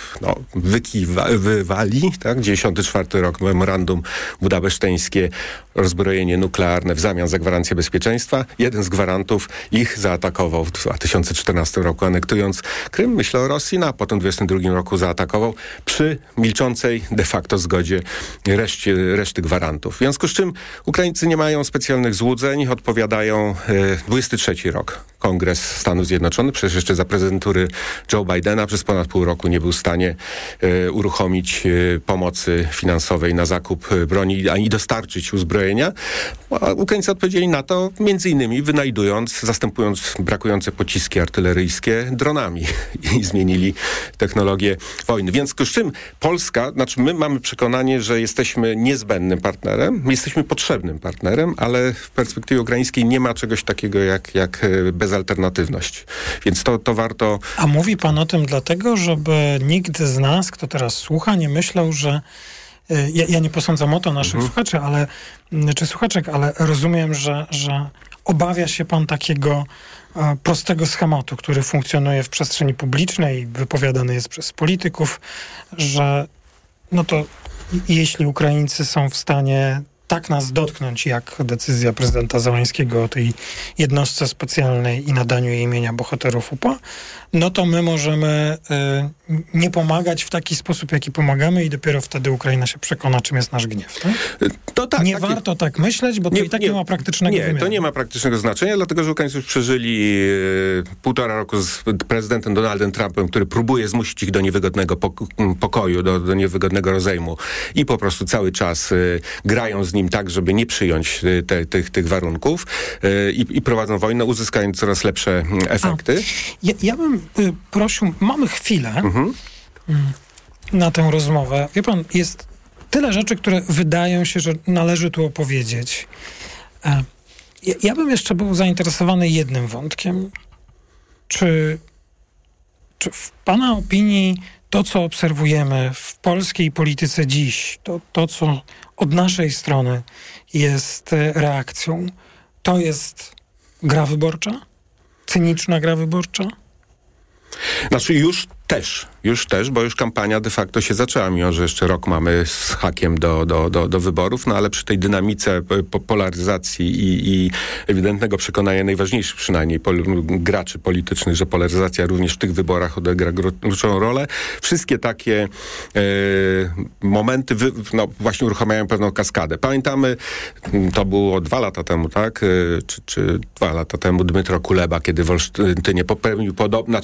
wywali. Tak? 94 rok, memorandum budapeszteńskie, rozbrojenie nuklearne w zamian za gwarancję bezpieczeństwa. Jeden z gwarantów ich zaatakował w 2014 roku, anektując Krym. Myślę o Rosji, a potem w 2022 roku zaatakował przy milczącej de facto zgodzie reszty gwarantów. W związku z czym Ukraińcy nie mają specjalnych złudzeń. Odpowiadają 23 rok. Kongres Stanów Zjednoczonych. Przecież jeszcze za prezydentury Joe Bidena przez ponad pół roku nie był w stanie uruchomić pomocy finansowej na zakup broni ani dostarczyć uzbrojenia. A Ukraińcy odpowiedzieli na to między innymi zastępując brakujące pociski artyleryjskie dronami i zmienili technologię wojny. Więc z czym Polska, my mamy przekonanie, że jesteśmy niezbędnym partnerem, jesteśmy potrzebnym partnerem, ale w perspektywie ukraińskiej nie ma czegoś takiego jak bezalternatywność. Więc to warto... A mówi pan o tym dlatego, żeby nikt z nas, kto teraz słucha, nie myślał, że ja nie posądzam o to naszych słuchaczy, czy słuchaczek, ale rozumiem, że obawia się pan takiego prostego schematu, który funkcjonuje w przestrzeni publicznej, wypowiadany jest przez polityków, że to jeśli Ukraińcy są w stanie tak nas dotknąć, jak decyzja prezydenta Zełańskiego o tej jednostce specjalnej i nadaniu jej imienia bohaterów UPA, to my możemy nie pomagać w taki sposób, jaki pomagamy i dopiero wtedy Ukraina się przekona, czym jest nasz gniew. Tak? Warto tak myśleć, bo to nie ma praktycznego wymiaru. To nie ma praktycznego znaczenia, dlatego że Ukraińcy już przeżyli 1,5 roku z prezydentem Donaldem Trumpem, który próbuje zmusić ich do niewygodnego pokoju, do niewygodnego rozejmu i po prostu cały czas grają z nim tak, żeby nie przyjąć tych warunków i prowadzą wojnę, uzyskając coraz lepsze efekty. Ja bym prosił, mamy chwilę na tę rozmowę. Wie pan, jest tyle rzeczy, które wydają się, że należy tu opowiedzieć. Ja bym jeszcze był zainteresowany jednym wątkiem. Czy w pana opinii to, co obserwujemy w polskiej polityce dziś, to co od naszej strony jest reakcją, to jest gra wyborcza? Cyniczna gra wyborcza? Już też, bo już kampania de facto się zaczęła, mimo że jeszcze rok mamy z hakiem do wyborów, ale przy tej dynamice polaryzacji i ewidentnego przekonania najważniejszych przynajmniej graczy politycznych, że polaryzacja również w tych wyborach odegra kluczową rolę. Wszystkie takie momenty właśnie uruchamiają pewną kaskadę. Pamiętamy, to było 2 lata temu, tak? Czy 2 lata temu Dmytro Kuleba, kiedy w Olsztynie popełnił podobny,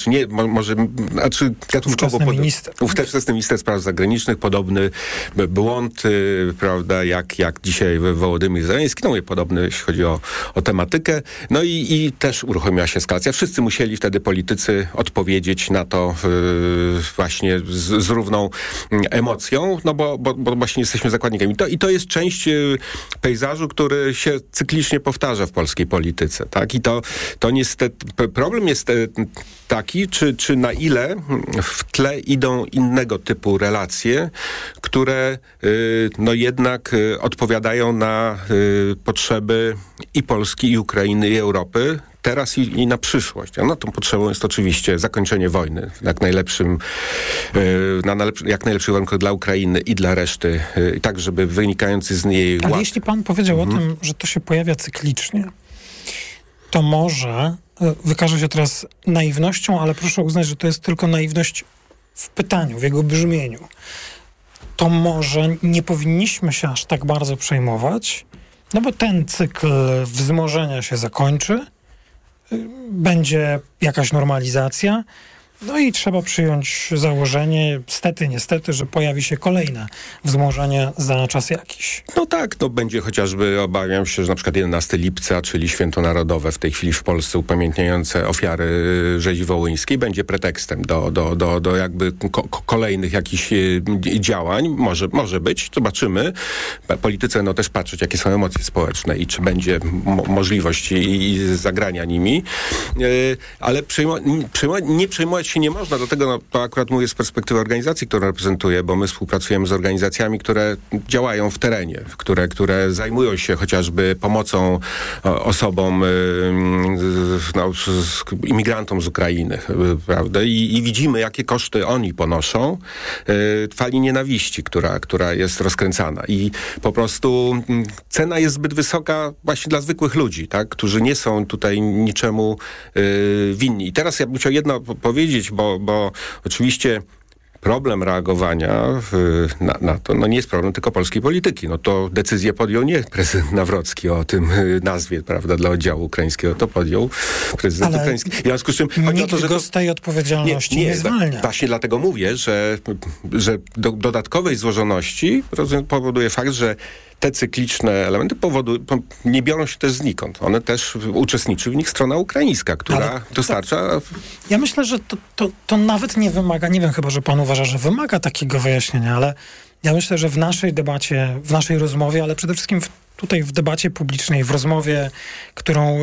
gatunkowo ówczesny minister spraw zagranicznych, podobny błąd, prawda, jak dzisiaj Wołodymyr Zełenski, podobny, jeśli chodzi o tematykę. I też uruchomiła się eskalacja. Wszyscy musieli wtedy politycy odpowiedzieć na to właśnie z równą emocją, bo właśnie jesteśmy zakładnikami. I to jest część pejzażu, który się cyklicznie powtarza w polskiej polityce, tak? I to niestety, problem jest taki, czy na ile w tle idą innego typu relacje, które jednak odpowiadają na potrzeby i Polski, i Ukrainy, i Europy, teraz i na przyszłość. Tą potrzebą jest oczywiście zakończenie wojny jak najlepszych warunkach dla Ukrainy i dla reszty, tak żeby wynikający z niej ład... Ale jeśli pan powiedział o tym, że to się pojawia cyklicznie, to może wykaże się teraz naiwnością, ale proszę uznać, że to jest tylko naiwność w pytaniu, w jego brzmieniu. To może nie powinniśmy się aż tak bardzo przejmować, bo ten cykl wzmożenia się zakończy, będzie jakaś normalizacja, i trzeba przyjąć założenie, niestety, że pojawi się kolejne wzmożenie za czas jakiś. Będzie chociażby, obawiam się, że na przykład 11 lipca, czyli Święto Narodowe w tej chwili w Polsce upamiętniające ofiary rzezi wołyńskiej, będzie pretekstem do jakby kolejnych jakichś działań. Może być, zobaczymy. Politycy też patrzeć, jakie są emocje społeczne i czy będzie możliwość i zagrania nimi. Ale nie przejmować się nie można, dlatego to akurat mówię z perspektywy organizacji, którą reprezentuję, bo my współpracujemy z organizacjami, które działają w terenie, które zajmują się chociażby pomocą osobom, imigrantom z Ukrainy, prawda? I widzimy, jakie koszty oni ponoszą fali nienawiści, która jest rozkręcana. I po prostu cena jest zbyt wysoka właśnie dla zwykłych ludzi, tak? Którzy nie są tutaj niczemu winni. I teraz ja bym chciał jedno powiedzieć, bo oczywiście problem reagowania na to nie jest problem tylko polskiej polityki. No to decyzję podjął nie prezydent Nawrocki o tym nazwie, prawda, dla oddziału ukraińskiego. To podjął prezydent ukraiński. W związku z czym nikt o to, że go z tej odpowiedzialności nie zwalnia. Właśnie dlatego mówię, że dodatkowej złożoności powoduje fakt, że te cykliczne elementy nie biorą się też znikąd. One też uczestniczy w nich strona ukraińska, która dostarcza... Ja myślę, że to nawet nie wymaga, nie wiem, chyba że pan uważa, że wymaga takiego wyjaśnienia, ale ja myślę, że w naszej debacie, w naszej rozmowie, ale przede wszystkim tutaj w debacie publicznej, w rozmowie, którą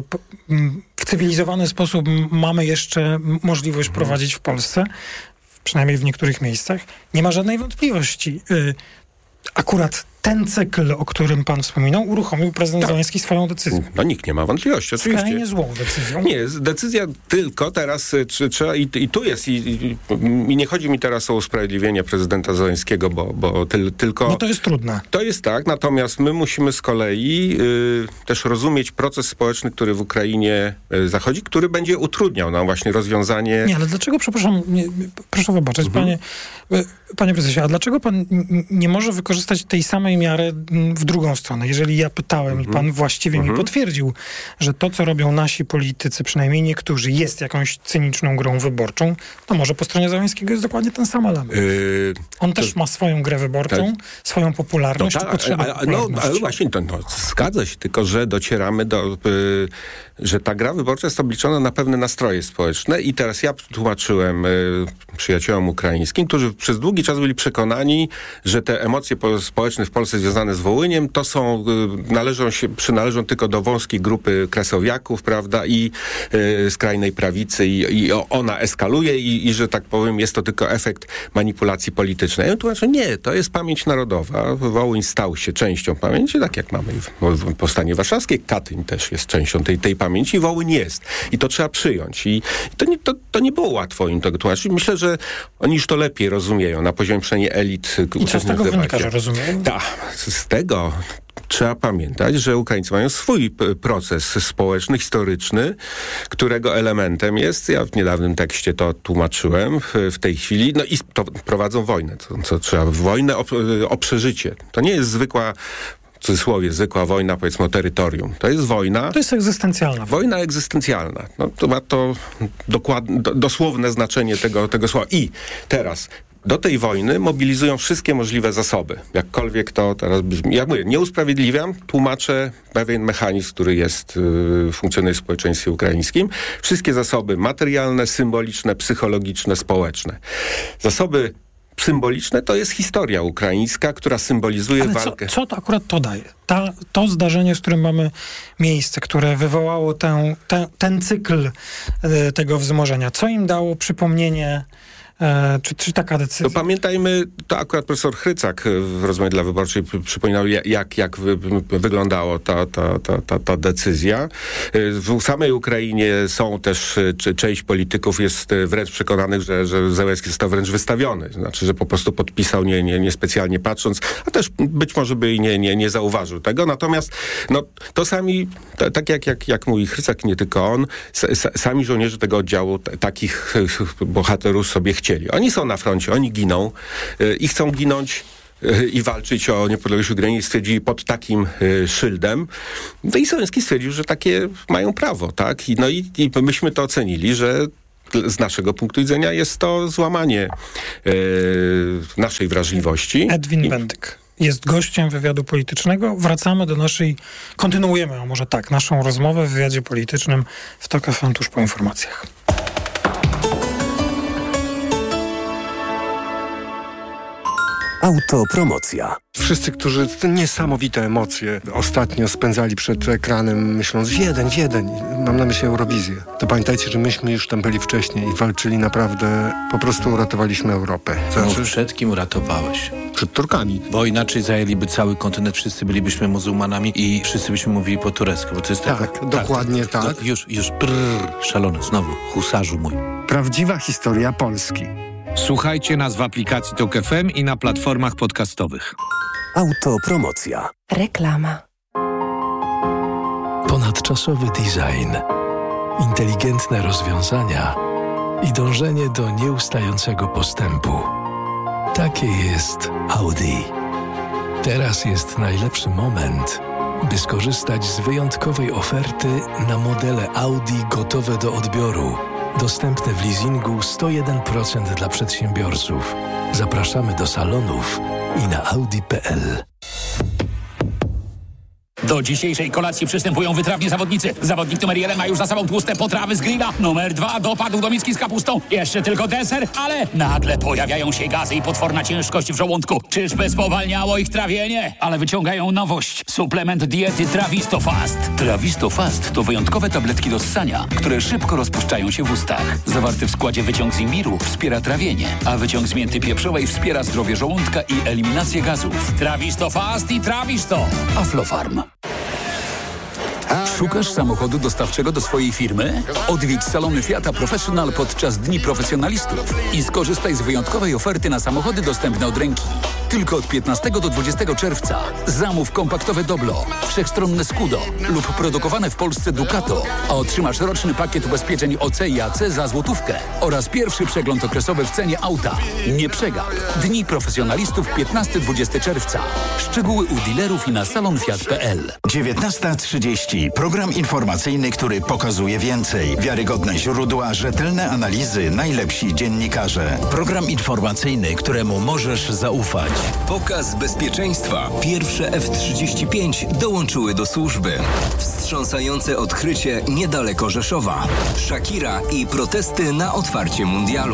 w cywilizowany sposób mamy jeszcze możliwość prowadzić w Polsce, przynajmniej w niektórych miejscach, nie ma żadnej wątpliwości. Akurat ten cykl, o którym pan wspominał, uruchomił prezydent Zełenski swoją decyzją. No nikt nie ma wątpliwości, oczywiście. Skrajnie złą decyzją. Nie, decyzja tylko teraz trzeba i tu jest i nie chodzi mi teraz o usprawiedliwienie prezydenta Zełenskiego, bo tylko... No to jest trudne. To jest tak, natomiast my musimy z kolei też rozumieć proces społeczny, który w Ukrainie zachodzi, który będzie utrudniał nam właśnie rozwiązanie... Nie, ale dlaczego, przepraszam, proszę wybaczyć, panie prezesie, a dlaczego pan nie może wykorzystać tej samej miary w drugą stronę? Jeżeli ja pytałem i pan właściwie mi potwierdził, że to, co robią nasi politycy, przynajmniej niektórzy, jest jakąś cyniczną grą wyborczą, to może po stronie Zełenskiego jest dokładnie ten sam element. On też ma swoją grę wyborczą, swoją popularność. Ale właśnie zgadza się, tylko że docieramy że ta gra wyborcza jest obliczona na pewne nastroje społeczne i teraz ja tłumaczyłem przyjaciołom ukraińskim, którzy przez długi czas byli przekonani, że te emocje społeczne w Polsce związane z Wołyniem to przynależą tylko do wąskiej grupy kresowiaków, prawda, i skrajnej prawicy i ona eskaluje i że tak powiem jest to tylko efekt manipulacji politycznej. Ja tłumaczę, nie, to jest pamięć narodowa. Wołyń stał się częścią pamięci, tak jak mamy w Powstanie Warszawskie. Katyń też jest częścią tej pamięci. Wołyń jest. I to trzeba przyjąć. I to nie było łatwo im tego tłumaczyć. Myślę, że oni już to lepiej rozumieją na poziomie przynajmniej elit. I co z tego wynika, że rozumieją? Tak. Z tego trzeba pamiętać, że Ukraińcy mają swój proces społeczny, historyczny, którego elementem jest, ja w niedawnym tekście to tłumaczyłem, w tej chwili, no i to prowadzą wojnę. Co trzeba? Wojnę o przeżycie. To nie jest zwykła, w cudzysłowie, zwykła wojna, powiedzmy, o terytorium. To jest wojna... To jest egzystencjalna. Wojna egzystencjalna. No, to ma to dosłowne znaczenie tego słowa. I teraz... Do tej wojny mobilizują wszystkie możliwe zasoby. Jakkolwiek to teraz brzmi. Jak mówię, nie usprawiedliwiam, tłumaczę pewien mechanizm, który funkcjonuje w społeczeństwie ukraińskim. Wszystkie zasoby materialne, symboliczne, psychologiczne, społeczne. Zasoby symboliczne to jest historia ukraińska, która symbolizuje walkę. Co to akurat to daje? To zdarzenie, z którym mamy miejsce, które wywołało ten cykl tego wzmożenia. Co im dało przypomnienie... Czy taka decyzja? To pamiętajmy, to akurat profesor Chrycak w rozmowie dla Wyborczej przypominał, jak wyglądała ta decyzja. W samej Ukrainie są też, część polityków jest wręcz przekonanych, że Zełenski został wręcz wystawiony. Znaczy, że po prostu podpisał niespecjalnie patrząc, a też być może by nie zauważył tego. Natomiast to sami, tak jak mówi Chrycak, nie tylko on, sami żołnierze tego oddziału takich bohaterów sobie chcieli. Oni są na froncie, oni giną i chcą ginąć i walczyć o niepodległość Ukrainy, stwierdzili pod takim szyldem. No i Zełenski stwierdził, że takie mają prawo, tak? I myśmy to ocenili, że z naszego punktu widzenia jest to złamanie naszej wrażliwości. Edwin Bendyk jest gościem wywiadu politycznego. Wracamy do kontynuujemy, a może tak, naszą rozmowę w wywiadzie politycznym w TOK FM tuż po informacjach. Autopromocja. Wszyscy, którzy te niesamowite emocje ostatnio spędzali przed ekranem, myśląc Wiedeń, mam na myśli Eurowizję, to pamiętajcie, że myśmy już tam byli wcześniej i walczyli naprawdę, po prostu uratowaliśmy Europę. Przed kim uratowałeś? Przed Turkami. Bo inaczej zajęliby cały kontynent, wszyscy bylibyśmy muzułmanami i wszyscy byśmy mówili po turecku, bo to jest dokładnie tak. Już, szalony, znowu, husarzu mój. Prawdziwa historia Polski. Słuchajcie nas w aplikacji TOK FM i na platformach podcastowych. Autopromocja. Reklama. Ponadczasowy design, inteligentne rozwiązania, i dążenie do nieustającego postępu. Takie jest Audi. Teraz jest najlepszy moment, by skorzystać z wyjątkowej oferty na modele Audi gotowe do odbioru. Dostępne w leasingu 101% dla przedsiębiorców. Zapraszamy do salonów i na audi.pl. Do dzisiejszej kolacji przystępują wytrawni zawodnicy. Zawodnik numer 1 ma już za sobą tłuste potrawy z grilla. Numer 2 dopadł do miski z kapustą. Jeszcze tylko deser, ale nagle pojawiają się gazy i potworna ciężkość w żołądku. Czyżby spowalniało ich trawienie? Ale wyciągają nowość. Suplement diety Trawisto Fast. Trawisto Fast to wyjątkowe tabletki do ssania, które szybko rozpuszczają się w ustach. Zawarty w składzie wyciąg z imbiru wspiera trawienie, a wyciąg z mięty pieprzowej wspiera zdrowie żołądka i eliminację gazów. Trawisto Fast i Trawisto. Aflofarm. Szukasz samochodu dostawczego do swojej firmy? Odwiedź salony Fiata Professional podczas Dni Profesjonalistów i skorzystaj z wyjątkowej oferty na samochody dostępne od ręki. Tylko od 15 do 20 czerwca. Zamów kompaktowe Doblo, wszechstronne Scudo lub produkowane w Polsce Ducato, a otrzymasz roczny pakiet ubezpieczeń OC i AC za złotówkę oraz pierwszy przegląd okresowy w cenie auta. Nie przegap. Dni Profesjonalistów 15-20 czerwca. Szczegóły u dealerów i na salonfiat.pl. 19:30. Program informacyjny, który pokazuje więcej. Wiarygodne źródła, rzetelne analizy, najlepsi dziennikarze. Program informacyjny, któremu możesz zaufać. Pokaz bezpieczeństwa. Pierwsze F-35 dołączyły do służby. Wstrząsające odkrycie niedaleko Rzeszowa. Shakira i protesty na otwarcie mundialu.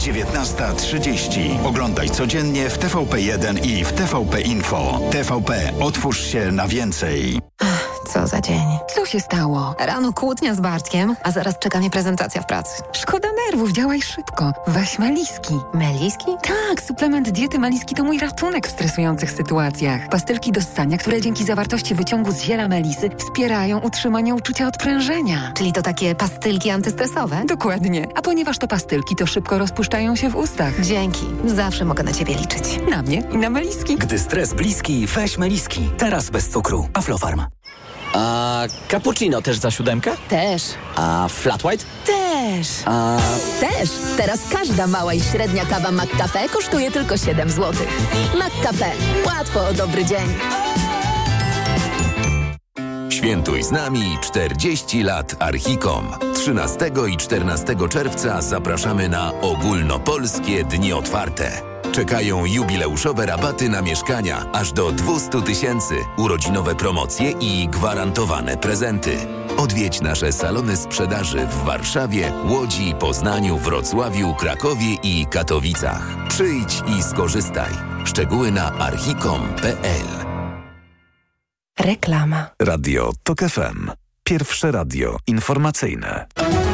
19:30. Oglądaj codziennie w TVP1 i w TVP Info. TVP. Otwórz się na więcej. Co za dzień. Co się stało? Rano kłótnia z Bartkiem, a zaraz czeka mnie prezentacja w pracy. Szkoda nerwów, działaj szybko. Weź Meliski. Meliski? Tak, suplement diety Meliski to mój ratunek w stresujących sytuacjach. Pastylki do ssania, które dzięki zawartości wyciągu z ziela melisy wspierają utrzymanie uczucia odprężenia. Czyli to takie pastylki antystresowe? Dokładnie. A ponieważ to pastylki, to szybko rozpuszczają się w ustach. Dzięki. Zawsze mogę na ciebie liczyć. Na mnie i na Meliski. Gdy stres bliski, weź Meliski. Teraz bez cukru. Aflofarm. A cappuccino też za 7? Też. A flat white? Też. A... Też. Teraz każda mała i średnia kawa McCafé kosztuje tylko 7 zł. McCafé. Łatwo o dobry dzień. Świętuj z nami 40 lat Archicom. 13 i 14 czerwca zapraszamy na ogólnopolskie Dni Otwarte. Czekają jubileuszowe rabaty na mieszkania aż do 200 000, urodzinowe promocje i gwarantowane prezenty. Odwiedź nasze salony sprzedaży w Warszawie, Łodzi, Poznaniu, Wrocławiu, Krakowie i Katowicach. Przyjdź i skorzystaj. Szczegóły na archicom.pl. Reklama. Radio TOK FM. Pierwsze radio informacyjne.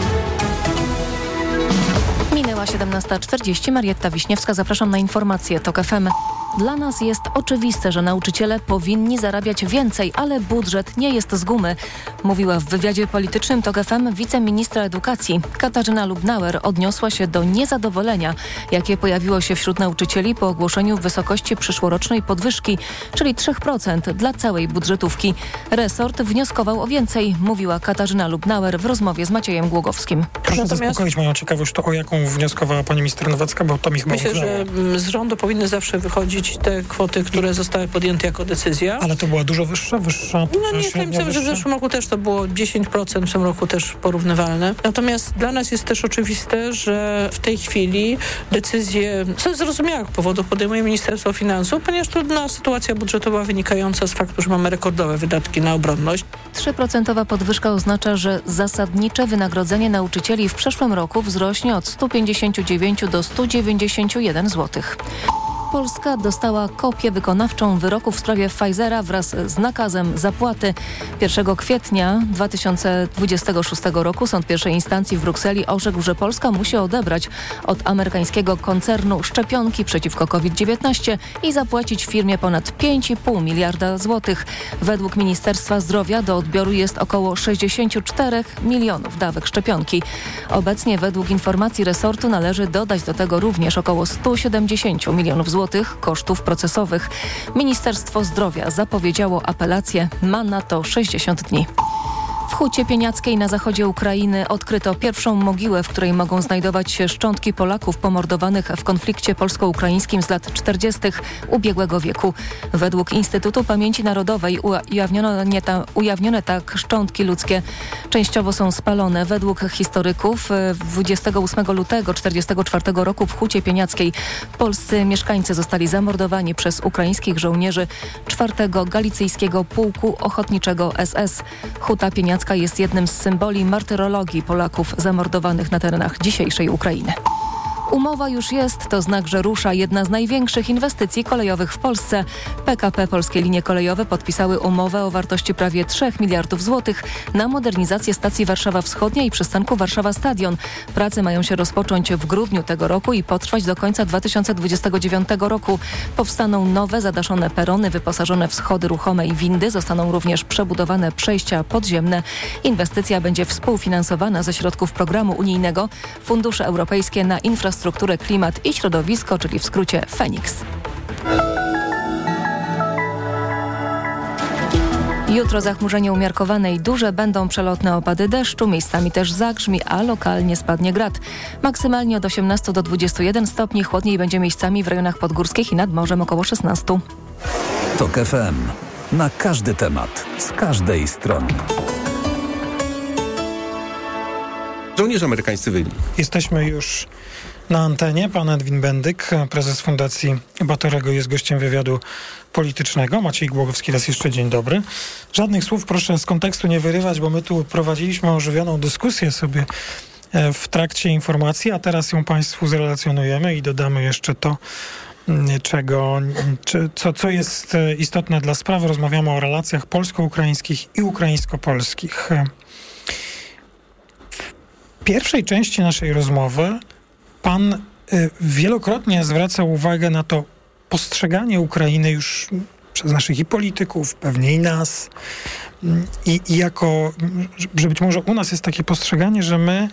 Minęła 17:40. Marietta Wiśniewska. Zapraszam na informacje TOK FM. Dla nas jest oczywiste, że nauczyciele powinni zarabiać więcej, ale budżet nie jest z gumy, mówiła w wywiadzie politycznym TOK FM wiceministra edukacji. Katarzyna Lubnauer odniosła się do niezadowolenia, jakie pojawiło się wśród nauczycieli po ogłoszeniu wysokości przyszłorocznej podwyżki, czyli 3% dla całej budżetówki. Resort wnioskował o więcej, mówiła Katarzyna Lubnauer w rozmowie z Maciejem Głogowskim. Proszę zaspokoić moją ciekawość, to o jaką wnioskowała pani minister Nowacka, bo to mi chyba Myślę, że z rządu powinny zawsze wychodzić te kwoty, które zostały podjęte jako decyzja. Ale to była dużo wyższa? No nie wiem, że w zeszłym roku też to było 10%, w tym roku też porównywalne. Natomiast dla nas jest też oczywiste, że w tej chwili decyzje ze zrozumiałych powodów podejmuje Ministerstwo Finansów, ponieważ trudna sytuacja budżetowa wynikająca z faktu, że mamy rekordowe wydatki na obronność. 3% podwyżka oznacza, że zasadnicze wynagrodzenie nauczycieli w przyszłym roku wzrośnie od 159 do 191 zł. Polska dostała kopię wykonawczą wyroku w sprawie Pfizera wraz z nakazem zapłaty. 1 kwietnia 2026 roku Sąd pierwszej instancji w Brukseli orzekł, że Polska musi odebrać od amerykańskiego koncernu szczepionki przeciwko COVID-19 i zapłacić firmie ponad 5,5 miliarda złotych. Według Ministerstwa Zdrowia do odbioru jest około 64 milionów dawek szczepionki. Obecnie według informacji resortu należy dodać do tego również około 170 milionów złotych kosztów procesowych. Ministerstwo Zdrowia zapowiedziało apelację, ma na to 60 dni. W Hucie Pieniackiej na zachodzie Ukrainy odkryto pierwszą mogiłę, w której mogą znajdować się szczątki Polaków pomordowanych w konflikcie polsko-ukraińskim z lat 40. ubiegłego wieku. Według Instytutu Pamięci Narodowej ujawnione tak szczątki ludzkie częściowo są spalone. Według historyków 28 lutego 1944 roku w Hucie Pieniackiej polscy mieszkańcy zostali zamordowani przez ukraińskich żołnierzy 4. Galicyjskiego Pułku Ochotniczego SS. Huta Pieniacka jest jednym z symboli martyrologii Polaków zamordowanych na terenach dzisiejszej Ukrainy. Umowa już jest, to znak, że rusza jedna z największych inwestycji kolejowych w Polsce. PKP Polskie Linie Kolejowe podpisały umowę o wartości prawie 3 miliardów złotych na modernizację stacji Warszawa Wschodnia i przystanku Warszawa Stadion. Prace mają się rozpocząć w grudniu tego roku i potrwać do końca 2029 roku. Powstaną nowe, zadaszone perony, wyposażone w schody ruchome i windy. Zostaną również przebudowane przejścia podziemne. Inwestycja będzie współfinansowana ze środków programu unijnego Fundusze Europejskie na Infrastrukturę, Klimat i Środowisko, czyli w skrócie FENIKS. Jutro zachmurzenie umiarkowane i duże, będą przelotne opady deszczu, miejscami też zagrzmi, a lokalnie spadnie grad. Maksymalnie od 18 do 21 stopni, chłodniej będzie miejscami w rejonach podgórskich i nad morzem około 16. TOK FM. Na każdy temat, z każdej strony. Żołnierze amerykańscy byli. Jesteśmy już na antenie. Pan Edwin Bendyk, prezes Fundacji Batorego, jest gościem wywiadu politycznego. Maciej Głogowski, raz jeszcze dzień dobry. Żadnych słów proszę z kontekstu nie wyrywać, bo my tu prowadziliśmy ożywioną dyskusję sobie w trakcie informacji, a teraz ją Państwu zrelacjonujemy i dodamy jeszcze to, co jest istotne dla sprawy. Rozmawiamy o relacjach polsko-ukraińskich i ukraińsko-polskich. W pierwszej części naszej rozmowy pan wielokrotnie zwracał uwagę na to postrzeganie Ukrainy już przez naszych i polityków, pewnie i nas, i jako, że być może u nas jest takie postrzeganie, że my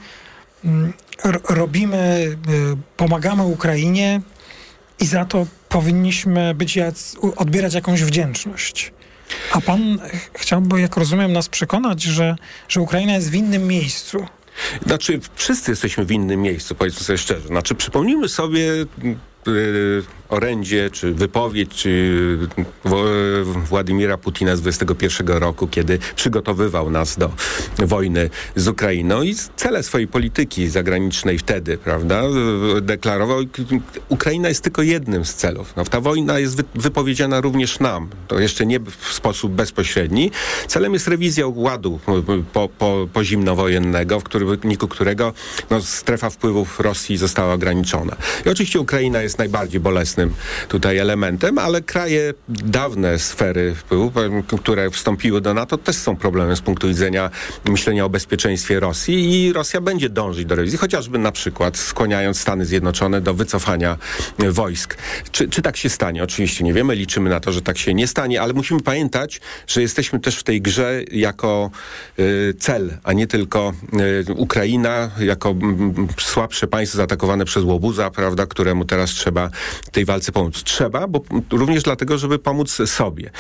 pomagamy Ukrainie i za to powinniśmy odbierać jakąś wdzięczność. A pan chciałby, jak rozumiem, nas przekonać, że Ukraina jest w innym miejscu. Znaczy, wszyscy jesteśmy w innym miejscu, powiedzmy sobie szczerze. Znaczy, przypomnijmy sobie orędzie, czy wypowiedź, czy Władimira Putina z 2021 roku, kiedy przygotowywał nas do wojny z Ukrainą i cele swojej polityki zagranicznej wtedy, prawda, deklarował. Ukraina jest tylko jednym z celów. No, ta wojna jest wypowiedziana również nam. To jeszcze nie w sposób bezpośredni. Celem jest rewizja ładu pozimnowojennego, w wyniku którego strefa wpływów Rosji została ograniczona. I oczywiście Ukraina jest najbardziej bolesnym tutaj elementem, ale kraje dawne sfery wpływu, które wstąpiły do NATO, też są problemem z punktu widzenia myślenia o bezpieczeństwie Rosji i Rosja będzie dążyć do rewizji, chociażby na przykład skłaniając Stany Zjednoczone do wycofania wojsk. Czy tak się stanie? Oczywiście nie wiemy, liczymy na to, że tak się nie stanie, ale musimy pamiętać, że jesteśmy też w tej grze jako cel, a nie tylko Ukraina jako słabsze państwo zaatakowane przez łobuza, prawda, któremu teraz trzeba tej walce pomóc. Trzeba, bo również dlatego, żeby pomóc sobie.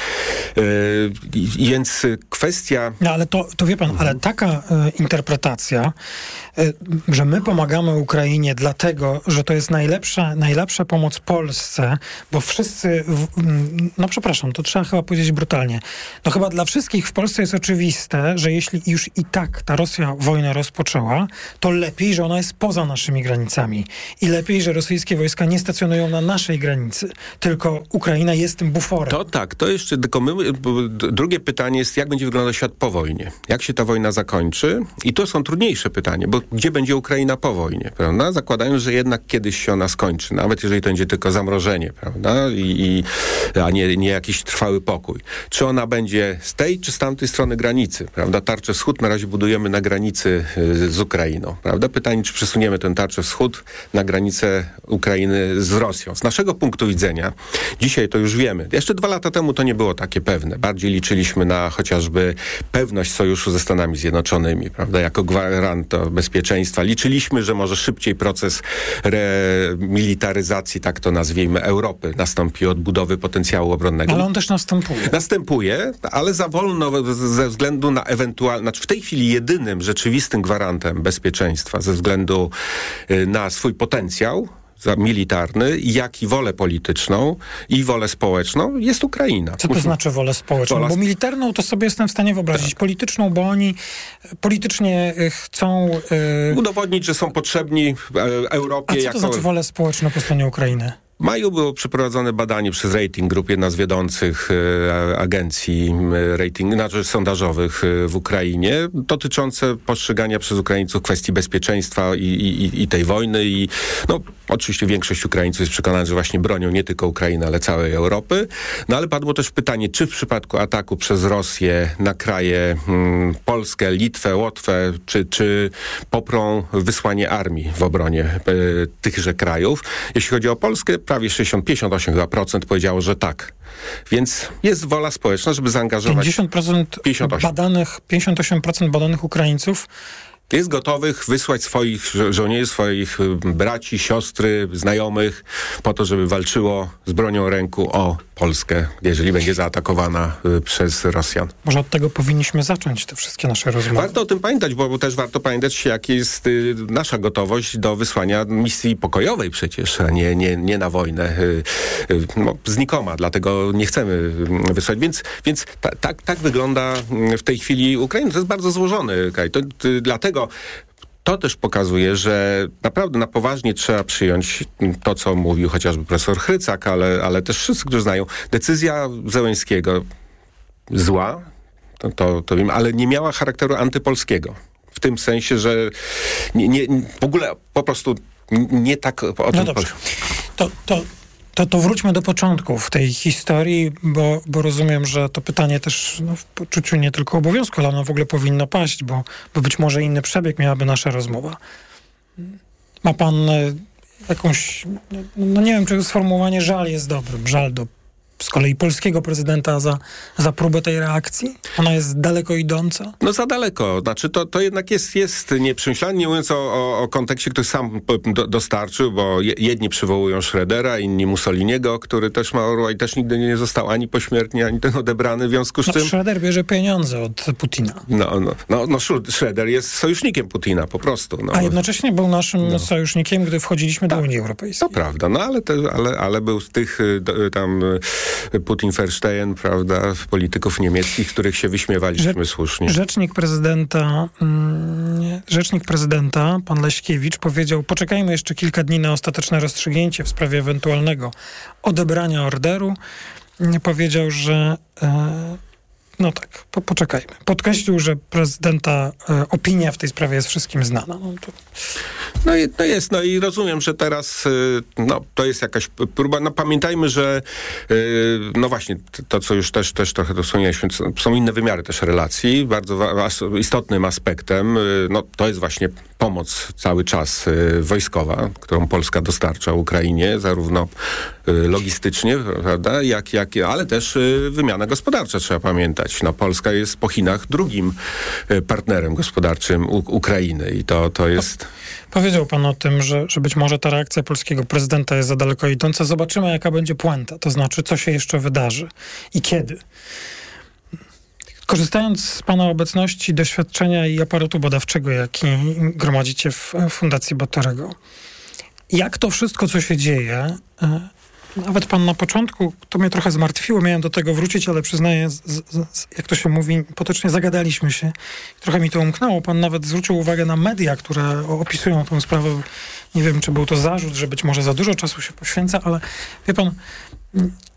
Więc kwestia... No, ale to wie pan, ale taka interpretacja, że my pomagamy Ukrainie dlatego, że to jest najlepsza pomoc Polsce, bo wszyscy, przepraszam, to trzeba chyba powiedzieć brutalnie, chyba dla wszystkich w Polsce jest oczywiste, że jeśli już i tak ta Rosja wojnę rozpoczęła, to lepiej, że ona jest poza naszymi granicami i lepiej, że rosyjskie wojska nie stacjonują na naszej granicy, tylko Ukraina jest tym buforem. To tak, to jeszcze tylko drugie pytanie jest, jak będzie wyglądał świat po wojnie? Jak się ta wojna zakończy? I to są trudniejsze pytanie, bo gdzie będzie Ukraina po wojnie, prawda? Zakładając, że jednak kiedyś się ona skończy, nawet jeżeli to będzie tylko zamrożenie, prawda? A nie jakiś trwały pokój. Czy ona będzie z tej, czy z tamtej strony granicy, prawda? Tarczę wschód na razie budujemy na granicy z Ukrainą, prawda? Pytanie, czy przesuniemy tę tarczę wschód na granicę Ukrainy z Rosją. Z naszego tego punktu widzenia, dzisiaj to już wiemy. Jeszcze 2 lata temu to nie było takie pewne. Bardziej liczyliśmy na chociażby pewność sojuszu ze Stanami Zjednoczonymi, prawda, jako gwarant bezpieczeństwa. Liczyliśmy, że może szybciej proces remilitaryzacji, tak to nazwijmy, Europy nastąpi, odbudowy potencjału obronnego. Ale on też Następuje, ale za wolno ze względu na ewentualne... Znaczy w tej chwili jedynym rzeczywistym gwarantem bezpieczeństwa ze względu na swój potencjał militarny, jak i wolę polityczną i wolę społeczną jest Ukraina. Co to znaczy wolę społeczną? Bo militarną to sobie jestem w stanie wyobrazić. Tak. Polityczną, bo oni politycznie chcą... udowodnić, że są potrzebni Europie. A co to znaczy wolę społeczną po stronie Ukrainy? W maju było przeprowadzone badanie przez Rating Group, jedna z wiodących agencji sondażowych w Ukrainie, dotyczące postrzegania przez Ukraińców kwestii bezpieczeństwa i tej wojny. I oczywiście większość Ukraińców jest przekonana, że właśnie bronią nie tylko Ukrainy, ale całej Europy. No ale padło też pytanie, czy w przypadku ataku przez Rosję na kraje Polskę, Litwę, Łotwę, czy poprą wysłanie armii w obronie tychże krajów. Jeśli chodzi o Polskę, prawie 58% powiedziało, że tak. Więc jest wola społeczna, żeby zaangażować 58% badanych Ukraińców jest gotowych wysłać swoich żołnierzy, swoich braci, siostry, znajomych po to, żeby walczyło z bronią w ręku o Polskę, jeżeli będzie zaatakowana przez Rosjan. Może od tego powinniśmy zacząć te wszystkie nasze rozmowy. Warto o tym pamiętać, bo też warto pamiętać, jaka jest nasza gotowość do wysłania misji pokojowej przecież, a nie na wojnę. Znikoma, dlatego nie chcemy wysłać. Więc tak wygląda w tej chwili Ukraina. To jest bardzo złożony kraj. Dlatego to też pokazuje, że naprawdę na poważnie trzeba przyjąć to, co mówił chociażby profesor Chrycak, ale też wszyscy, którzy znają. Decyzja Zełenskiego zła, to wiem, ale nie miała charakteru antypolskiego. W tym sensie, że w ogóle po prostu nie tak o tym... dobrze. To wróćmy do początków tej historii, bo rozumiem, że to pytanie też w poczuciu nie tylko obowiązku, ale ono w ogóle powinno paść, bo być może inny przebieg miałaby nasza rozmowa. Ma pan jakąś, nie wiem, czy sformułowanie żal jest dobrym, żal do z kolei polskiego prezydenta za próbę tej reakcji? Ona jest daleko idąca? No za daleko. Znaczy to jednak jest nieprzemyślane, nie mówiąc o kontekście, który sam dostarczył, bo jedni przywołują Schrödera, inni Mussoliniego, który też ma orła i też nigdy nie został ani pośmiertnie, ani ten odebrany, w związku z czym... Schröder bierze pieniądze od Putina. Schröder jest sojusznikiem Putina, po prostu. A jednocześnie był naszym sojusznikiem, gdy wchodziliśmy do Unii Europejskiej. To prawda, ale był z tych tam... Putin-Verstein, prawda, polityków niemieckich, których się wyśmiewaliśmy słusznie. Rzecznik prezydenta, pan Leśkiewicz, powiedział: poczekajmy jeszcze kilka dni na ostateczne rozstrzygnięcie w sprawie ewentualnego odebrania orderu. Powiedział, że poczekajmy. Podkreślił, że prezydenta opinia w tej sprawie jest wszystkim znana. I rozumiem, że teraz to jest jakaś próba. Pamiętajmy, że właśnie to, co już też trochę dosłonialiśmy, są inne wymiary też relacji. Bardzo istotnym aspektem to jest właśnie pomoc cały czas wojskowa, którą Polska dostarcza Ukrainie, zarówno logistycznie, prawda, ale też wymiana gospodarcza, trzeba pamiętać. Polska jest po Chinach drugim partnerem gospodarczym Ukrainy i to jest... Powiedział pan o tym, że być może ta reakcja polskiego prezydenta jest za daleko idąca. Zobaczymy, jaka będzie puenta, to znaczy, co się jeszcze wydarzy i kiedy. Korzystając z pana obecności, doświadczenia i aparatu badawczego, jaki gromadzicie w Fundacji Batorego, jak to wszystko, co się dzieje... Nawet pan na początku, to mnie trochę zmartwiło, miałem do tego wrócić, ale przyznaję, jak to się mówi, potocznie zagadaliśmy się. Trochę mi to umknęło. Pan nawet zwrócił uwagę na media, które opisują tę sprawę. Nie wiem, czy był to zarzut, że być może za dużo czasu się poświęca, ale wie pan,